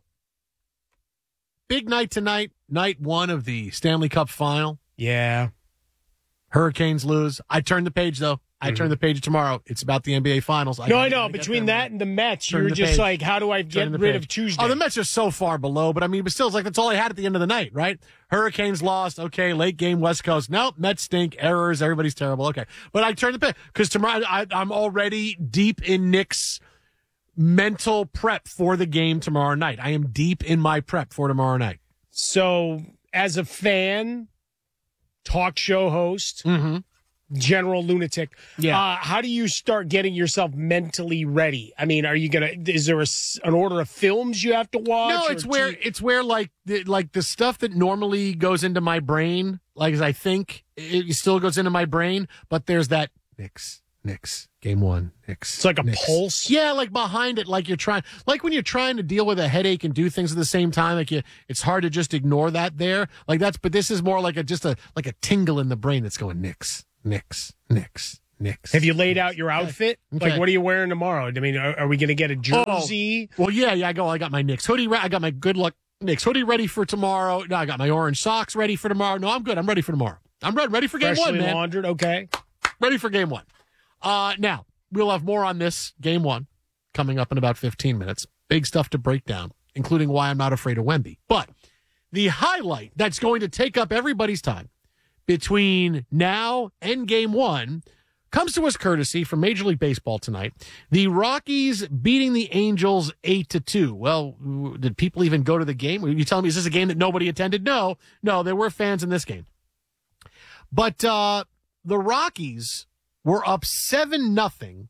Big night tonight, night one of the Stanley Cup final. Yeah. Hurricanes lose. I turn the page, though. I mm-hmm. turn the page tomorrow. It's about the N B A Finals. I no, I know. Between that and the Mets, you were just page. like, how do I get rid page. of Tuesday? Oh, the Mets are so far below, but I mean, but still, it's like that's all I had at the end of the night, right? Hurricanes lost. Okay, late game, West Coast. Nope, Mets stink. Errors. Everybody's terrible. Okay. But I turn the page because tomorrow I, I'm already deep in Nick's mental prep for the game tomorrow night. I am deep in my prep for tomorrow night. So, as a fan, talk show host, mm-hmm. general lunatic, yeah. uh, how do you start getting yourself mentally ready? I mean, are you gonna? Is there a, an order of films you have to watch? No, it's where t- it's where like the, like the stuff that normally goes into my brain, like as I think, it still goes into my brain, but there's that Knicks. Knicks, game one, Knicks. It's like a Knicks. pulse? Yeah, like behind it, like you're trying, like when you're trying to deal with a headache and do things at the same time, like you, it's hard to just ignore that there. Like that's, but this is more like a, just a, like a tingle in the brain that's going Knicks, Knicks, Knicks, Knicks. Have you laid out your outfit? Okay. Like, what are you wearing tomorrow? I mean, are, are we going to get a jersey? Oh, well, yeah, yeah, I go, I got my Knicks hoodie, I got my good luck Knicks hoodie ready for tomorrow. No, I got my orange socks ready for tomorrow. No, I'm good. I'm ready for tomorrow. I'm ready, ready for game Freshly one, man. laundered, okay. Ready for game one. Uh, now, we'll have more on this game one coming up in about fifteen minutes. Big stuff to break down, including why I'm not afraid of Wemby. But the highlight that's going to take up everybody's time between now and game one comes to us courtesy from Major League Baseball tonight. The Rockies beating the Angels eight to two. Well, did people even go to the game? Are you telling me is this a game that nobody attended? No, no, there were fans in this game. But uh, the Rockies were up seven nothing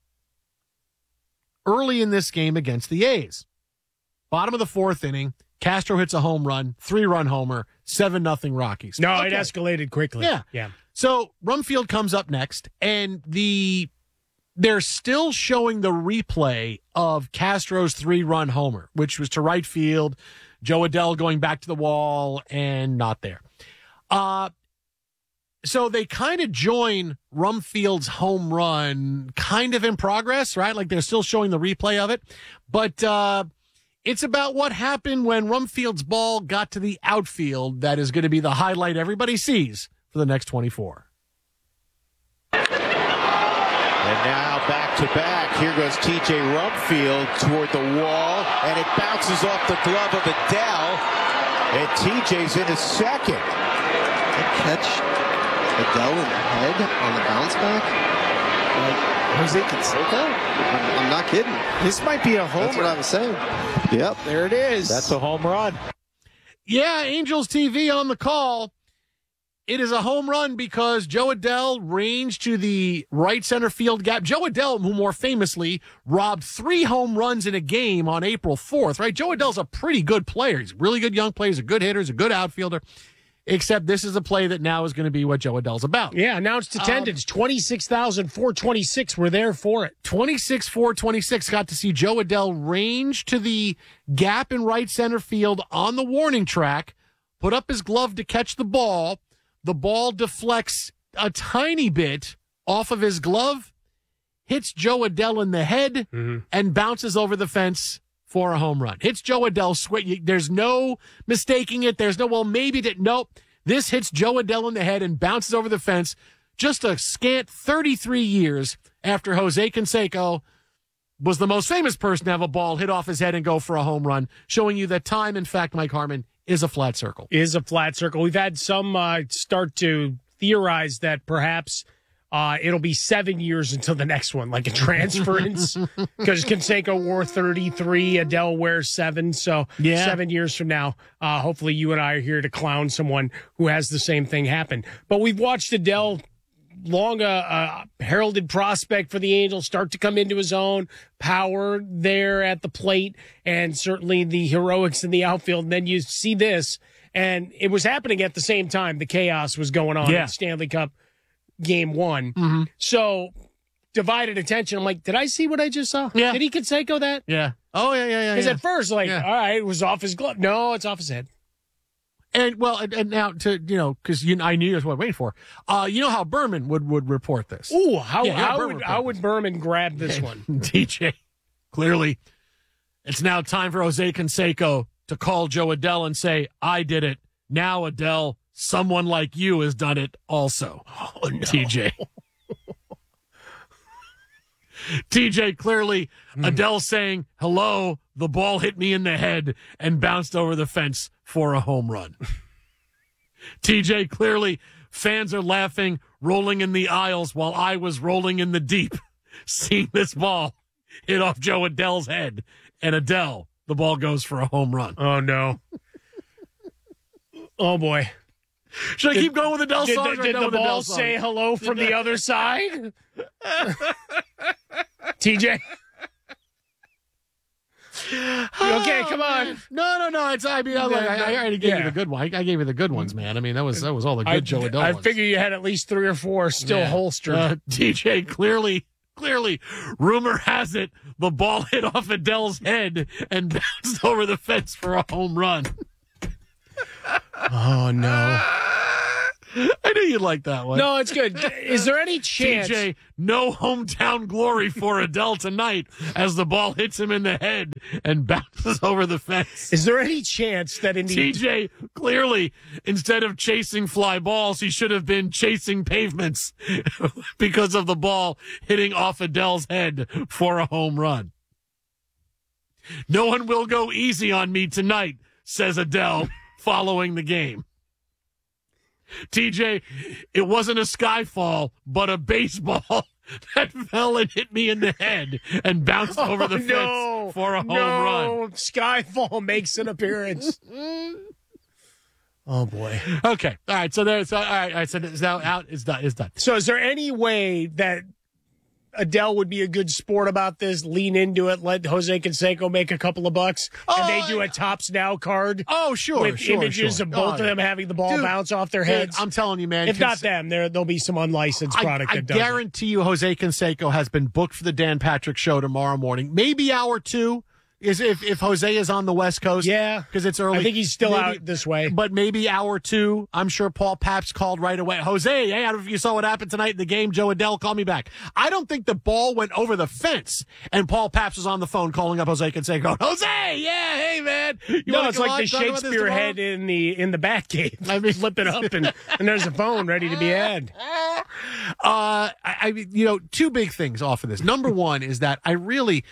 early in this game against the A's. Bottom of the fourth inning, Castro hits a home run, three-run homer, seven nothing Rockies. No, okay. It escalated quickly. Yeah. Yeah. So Rumfield comes up next, and the they're still showing the replay of Castro's three-run homer, which was to right field, Joe Adell going back to the wall, and not there. Uh So they kind of join Rumfield's home run kind of in progress, right? Like they're still showing the replay of it. But uh, it's about what happened when Rumfield's ball got to the outfield that is going to be the highlight everybody sees for the next twenty-four. And now back to back. Here goes T J Rumfield toward the wall, and it bounces off the glove of Adell. And T J's in a second. Good catch. Adell in the head on the bounce back? Like Jose Canseco? I'm, I'm not kidding. This might be a homer. That's what I was saying. Yep, there it is. That's a home run. Yeah, Angels T V on the call. It is a home run because Joe Adell ranged to the right center field gap. Joe Adell, who more famously robbed three home runs in a game on April fourth, right? Joe Adell's a pretty good player. He's a really good young player. He's a good hitter. He's a good outfielder. Except this is a play that now is going to be what Joe Adell's about. Yeah, announced attendance. Um, twenty-six thousand four hundred twenty-six were there for it. twenty-six thousand four hundred twenty-six got to see Joe Adell range to the gap in right center field on the warning track, put up his glove to catch the ball. The ball deflects a tiny bit off of his glove, hits Joe Adell in the head, mm-hmm. and bounces over the fence for a home run. Hits Joe Adell. Sw- There's no mistaking it. There's no, well, maybe that. Nope. This hits Joe Adell in the head and bounces over the fence just a scant thirty-three years after Jose Canseco was the most famous person to have a ball hit off his head and go for a home run, showing you that time, in fact, Mike Harmon, is a flat circle. Is a flat circle. We've had some uh, start to theorize that perhaps Uh, it'll be seven years until the next one, like a transference, because Canseco wore thirty-three, Adell wears seven. So yeah. seven years from now, uh, hopefully you and I are here to clown someone who has the same thing happen. But we've watched Adell, long a uh, uh, heralded prospect for the Angels, start to come into his own, power there at the plate, and certainly the heroics in the outfield. And then you see this, and it was happening at the same time. The chaos was going on yeah. in Stanley Cup game one. Mm-hmm. So divided attention. I'm like, did I see what I just saw? Yeah. Did he Canseco that? Yeah. Oh, yeah, yeah, yeah. Because yeah. at first, like, yeah. all right, it was off his glove. No, it's off his head. And, well, and, and now to, you know, because you, I knew that's what I was waiting for. Uh, you know how Berman would, would report this. Ooh, how, yeah, how, Berman would, how would Berman grab this one? D J, clearly, it's now time for Jose Canseco to call Joe Adell and say, I did it. Now, Adell, someone like you has done it also. Oh, no. T J. T J, clearly, mm. Adell saying, hello, the ball hit me in the head and bounced over the fence for a home run. T J, clearly, fans are laughing, rolling in the aisles while I was rolling in the deep, seeing this ball hit off Joe Adell's head. And Adell, the ball goes for a home run. Oh, no. Oh, boy. Should I Did- keep going with Adele Did, songs? the, or did no the with Adele ball songs? say hello from the other side? T J? Okay, come on. No, no, no. It's I mean, I, I, I already gave Yeah. you the good one. I, I gave you the good ones, man. I mean, that was that was all the good I, Joe Adele I ones. figure you had at least three or four still Yeah. holstered. Uh, D J, clearly, clearly, rumor has it the ball hit off Adele's head and bounced over the fence for a home run. Oh, no. I knew you'd like that one. No, it's good. Is there any chance? T J, no hometown glory for Adele tonight as the ball hits him in the head and bounces over the fence. Is there any chance that in the T J, clearly, instead of chasing fly balls, he should have been chasing pavements because of the ball hitting off Adele's head for a home run. No one will go easy on me tonight, says Adele following the game. T J, it wasn't a skyfall, but a baseball that fell and hit me in the head and bounced over the Oh, fence no, for a home no, run. Skyfall makes an appearance. Oh, boy. Okay. All right. So there's, all right. All right. So it's now out. It's done. It's done. So is there any way that Adele would be a good sport about this, lean into it, let Jose Canseco make a couple of bucks, and they do a Tops Now card? Oh, sure. With sure, images sure. of both Oh, of them yeah. having the ball Dude, bounce off their dude, heads? I'm telling you, man. If Canse- not them, there, there'll be some unlicensed product I, I that does it. guarantee you Jose Canseco has been booked for the Dan Patrick Show tomorrow morning. Maybe hour two is if, if Jose is on the West Coast. Yeah. Because it's early. I think he's still Maybe- out this way. But maybe hour two. I'm sure Paul Pabst called right away. Jose, hey, I don't know if you saw what happened tonight in the game. Joe Adele, call me back. I don't think the ball went over the fence and Paul Pabst was on the phone calling up Jose Canseco going, Jose, yeah, hey, man. You no, wanna it's come like on, the talk about this Shakespeare tomorrow? head in the in the Batcave. I mean, flip it up and, and there's a phone ready to be had. Uh, I, I, you know, two big things off of this. Number one is that I really,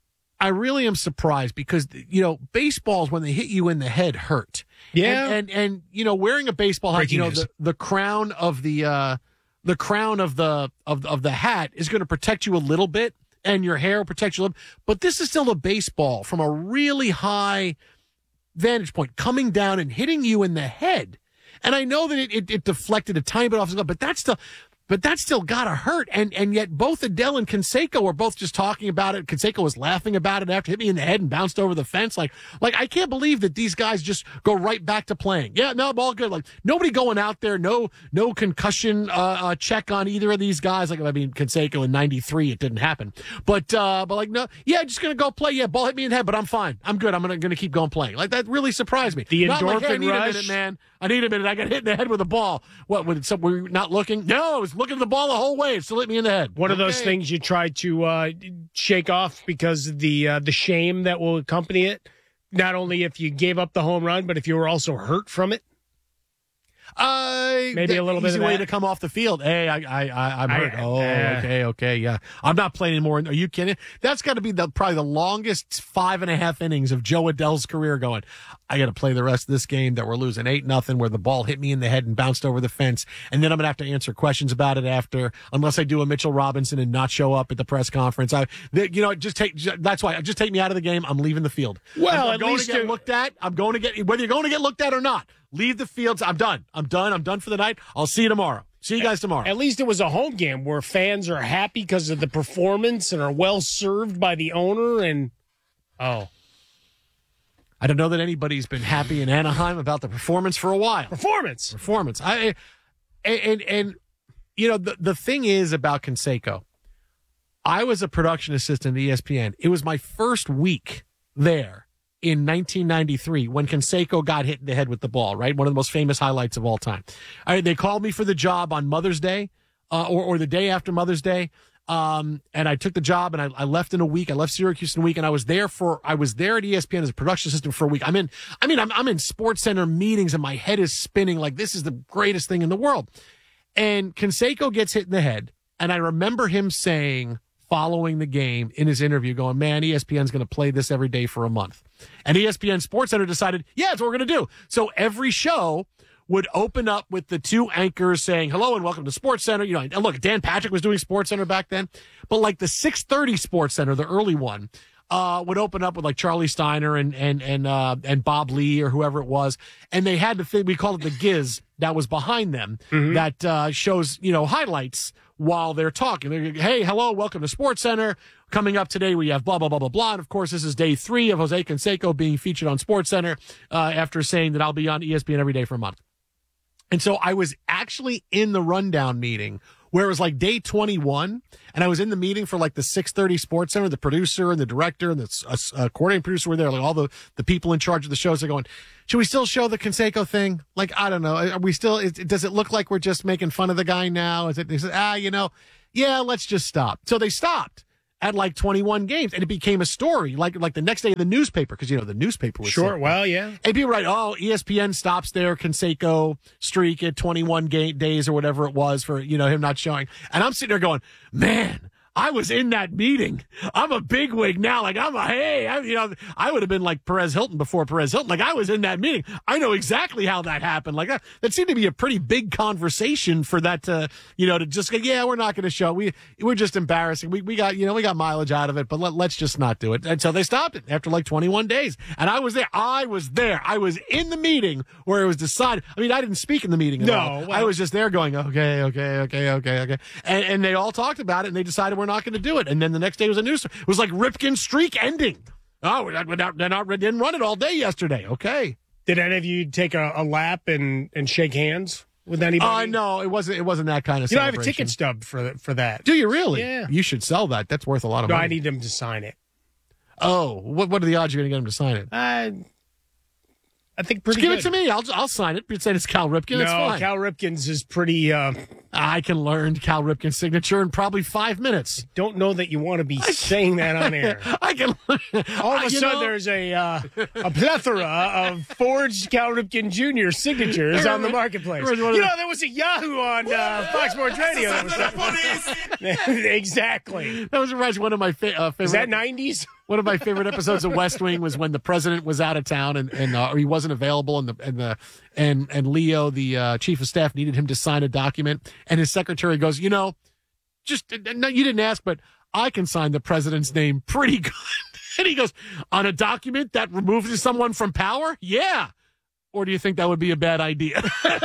I really am surprised because, you know, baseballs, when they hit you in the head, hurt. Yeah. And, and, and you know, wearing a baseball hat, you Breaking know, news. the, the crown of the, uh, the crown of the, of, of the hat is going to protect you a little bit and your hair will protect you a little, but this is still a baseball from a really high vantage point coming down and hitting you in the head. And I know that it, it, it deflected a tiny bit off the glove, but that's still, but that's still gotta hurt. And and yet both Adele and Canseco were both just talking about it. Canseco was laughing about it after it hit me in the head and bounced over the fence. Like, like I can't believe that these guys just go right back to playing. Yeah, no, all good. Like nobody going out there, no, no concussion uh, uh check on either of these guys. Like I mean, Canseco in ninety-three, it didn't happen. But uh, but like no, yeah, just gonna go play. Yeah, ball hit me in the head, but I'm fine. I'm good. I'm gonna gonna keep going playing. Like that really surprised me. The Not like, hey, I endorphin need rush. a minute, man. I need a minute. I got hit in the head with a ball. What? With some, were you not looking? No, I was looking at the ball the whole way. It still hit me in the head. One of those Okay. things you try to uh, shake off because of the uh, the shame that will accompany it. Not only if you gave up the home run, but if you were also hurt from it. Uh, Maybe the a little bit easy of way that. to come off the field. Hey, I, I, I I'm I- hurt. oh, uh, okay, okay, yeah. I'm not playing anymore. Are you kidding? That's got to be the probably the longest five and a half innings of Joe Adele's career. Going, I got to play the rest of this game that we're losing eight nothing, where the ball hit me in the head and bounced over the fence, and then I'm gonna have to answer questions about it after, unless I do a Mitchell Robinson and not show up at the press conference. I, the, you know, just take. That's why. Just take me out of the game. I'm leaving the field. Well, I'm, I'm at going least to get you- looked at. I'm going to get whether you're going to get looked at or not. Leave the fields. I'm done. I'm done. I'm done for the night. I'll see you tomorrow. See you guys tomorrow. At least it was a home game where fans are happy because of the performance and are well served by the owner. And oh, I don't know that anybody's been happy in Anaheim about the performance for a while. Performance. Performance. I and and, and you know the the thing is about Canseco. I was a production assistant at E S P N. It was my first week there in nineteen ninety-three when Canseco got hit in the head with the ball, right? One of the most famous highlights of all time. I, they called me for the job on Mother's Day uh, or, or the day after Mother's Day. Um, and I took the job and I, I left in a week. I left Syracuse in a week and I was there for, I was there at E S P N as a production assistant for a week. I'm in, I mean, I'm, I'm in Sports Center meetings and my head is spinning like this is the greatest thing in the world. And Canseco gets hit in the head. And I remember him saying, following the game in his interview, going, man, E S P N's going to play this every day for a month. And E S P N Sports Center decided, yeah, that's what we're going to do. So every show would open up with the two anchors saying, hello and welcome to Sports Center. You know, and look, Dan Patrick was doing Sports Center back then, but like the six thirty Sports Center, the early one, uh, would open up with like Charlie Steiner and and and uh, and Bob Lee or whoever it was, and they had the thing we called it the Giz that was behind them Mm-hmm. that uh, shows you know highlights while they're talking. They're, hey, hello, welcome to Sports Center. Coming up today, we have blah blah blah blah blah. And of course, this is day three of Jose Canseco being featured on Sports Center uh, after saying that I'll be on E S P N every day for a month. And so I was actually in the rundown meeting where it was like day twenty-one, and I was in the meeting for like the six thirty Sports Center. The producer and the director and the uh, uh, coordinating producer were there, like all the, the people in charge of the shows are going, should we still show the Canseco thing? Like, I don't know. Are we still, is, does it look like we're just making fun of the guy now? Is it, they said, ah, you know, yeah, let's just stop. So they stopped at like twenty-one games, and it became a story like like the next day in the newspaper, because you know the newspaper was Sure, saying, well, yeah. and people write, oh, E S P N stops their Canseco streak at twenty-one game days or whatever it was for you know him not showing, and I'm sitting there going, man, I was in that meeting. I'm a bigwig now. Like I'm a hey, I, you know, I would have been like Perez Hilton before Perez Hilton. Like I was in that meeting. I know exactly how that happened. Like that, that seemed to be a pretty big conversation for that to, you know, to just go, yeah, we're not going to show. We we're just embarrassing. We we got you know we got mileage out of it, but let, let's just not do it. And so they stopped it after like twenty-one days. And I was there. I was there. I was in the meeting where it was decided. I mean, I didn't speak in the meeting at No, all. well- I was just there going, okay, okay, okay, okay, okay. And and they all talked about it, and they decided we're not going to do it. And then the next day was a news. It was like Ripken's streak ending. Oh, we're not, we're not, they're not, didn't run it all day yesterday. Okay. Did any of you take a, a lap and, and shake hands with anybody? Oh, uh, no, it wasn't. It wasn't that kind of. You know, I have a celebration. ticket stub for that. For that. Do you really? Yeah. You should sell that. That's worth a lot of No, money. I need them to sign it. Oh, what what are the odds you're going to get him to sign it? I, I think Just pretty give good. it to me. I'll I'll sign it. You say it's Cal Ripken. No, It's fine. Cal Ripken's is pretty. Uh, I can learn Cal Ripken's signature in probably five minutes. Don't know that you want to be saying that on air. I can. All of a You sudden, know- there's a uh, a plethora of forged Cal Ripken Junior signatures on the marketplace. Remember one of You the- know, there was a Yahoo on uh, Fox Sports Radio. That was exactly. That was reminds me one of my fa- uh, favorite. Is that nineties? One of my favorite episodes of West Wing was when the president was out of town and, and uh, or he wasn't available, and the and the and and Leo, the uh, chief of staff, needed him to sign a document, and his secretary goes, you know, just no, you didn't ask, but I can sign the president's name pretty good. And he goes, on a document that removes someone from power, yeah. Or do you think that would be a bad idea?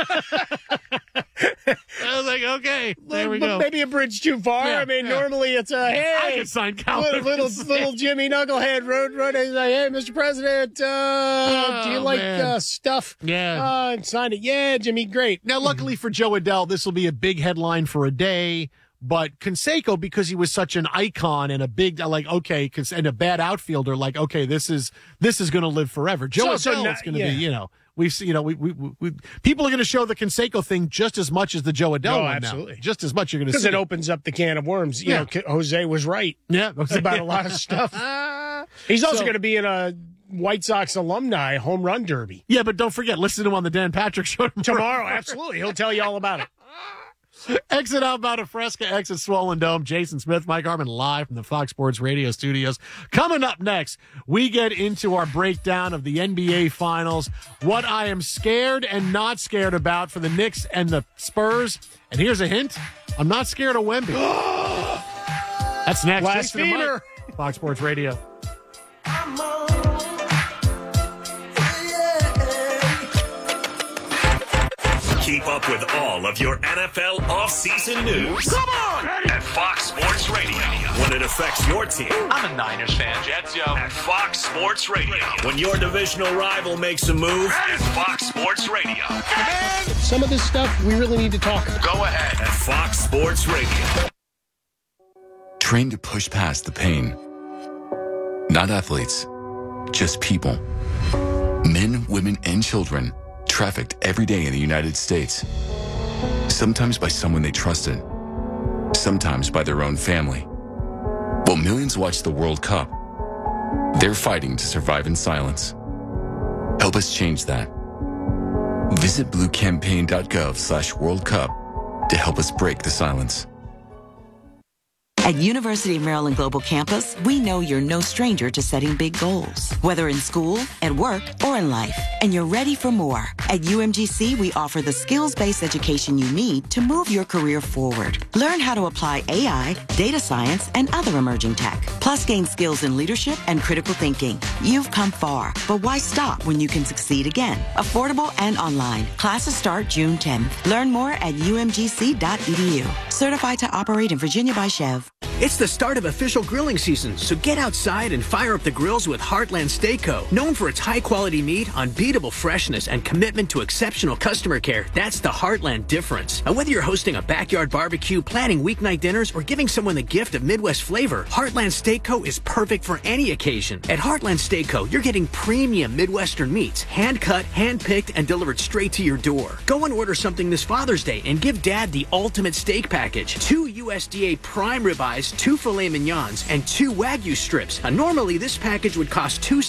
I was like, okay, there we go. Maybe a bridge too far. Yeah, I mean, yeah. normally it's a hey. I can sign Cal little little, Ripken's little name. Jimmy Knucklehead road road. He's like, hey, Mister President, uh, do you Oh, like man. uh, stuff? Yeah. uh, sign it. Yeah, Jimmy, great. Now, luckily for Joe Adele, this will be a big headline for a day. But Canseco, because he was such an icon and a big, like, okay, cons- and a bad outfielder, like, okay, this is this is going to live forever. Joe So- so Adele now- is going to yeah. be, you know, we've seen, you know, we, we, we, we people are going to show the Canseco thing just as much as the Joe Adele Oh, one absolutely. now. Just as much you're going to Because see. it opens up the can of worms. You Yeah. know, K- Jose was right. Yeah, about a lot of stuff. He's also So- going to be in a White Sox alumni home run derby Yeah, but don't forget, listen to him on the Dan Patrick Show tomorrow. Absolutely, he'll tell you all about it. Exit Outbound Fresca, exit Swollen Dome. Jason Smith, Mike Harmon, live from the Fox Sports Radio studios. Coming up next, we get into our breakdown of the N B A Finals, what I am scared and not scared about for the Knicks and the Spurs. And here's a hint, I'm not scared of Wemby. That's next. Jason and Blasphemer. Mike, Fox Sports Radio. Keep up with all of your N F L offseason news. Come on! At Fox Sports Radio. When it affects your team. I'm a Niners fan. Jets, yo. At Fox Sports Radio. When your divisional rival makes a move. At Fox Sports Radio. Some of this stuff we really need to talk about. Go ahead. At Fox Sports Radio. Trained to push past the pain. Not athletes, just people. Men, women, and children trafficked every day in the United States. Sometimes by someone they trusted, sometimes by their own family. While millions watch the World Cup, they're fighting to survive in silence. Help us change that. Visit bluecampaign.gov slash World Cup to help us break the silence. At University of Maryland Global Campus, we know you're no stranger to setting big goals, whether in school, at work, or in life, and you're ready for more. At U M G C, we offer the skills-based education you need to move your career forward. Learn how to apply A I, data science, and other emerging tech, plus gain skills in leadership and critical thinking. You've come far, but why stop when you can succeed again? Affordable and online. Classes start June tenth. Learn more at U M G C dot E D U. Certified to operate in Virginia by Chev. It's the start of official grilling season, so get outside and fire up the grills with Heartland Steak Co. Known for its high-quality meat, unbeatable freshness, and commitment to exceptional customer care, that's the Heartland difference. Now, whether you're hosting a backyard barbecue, planning weeknight dinners, or giving someone the gift of Midwest flavor, Heartland Steak Co. is perfect for any occasion. At Heartland Steak Co., you're getting premium Midwestern meats, hand-cut, hand-picked, and delivered straight to your door. Go and order something this Father's Day and give Dad the ultimate steak package. Two U S D A prime ribeyes, two filet mignons, and two Wagyu strips. Now, normally, this package would cost two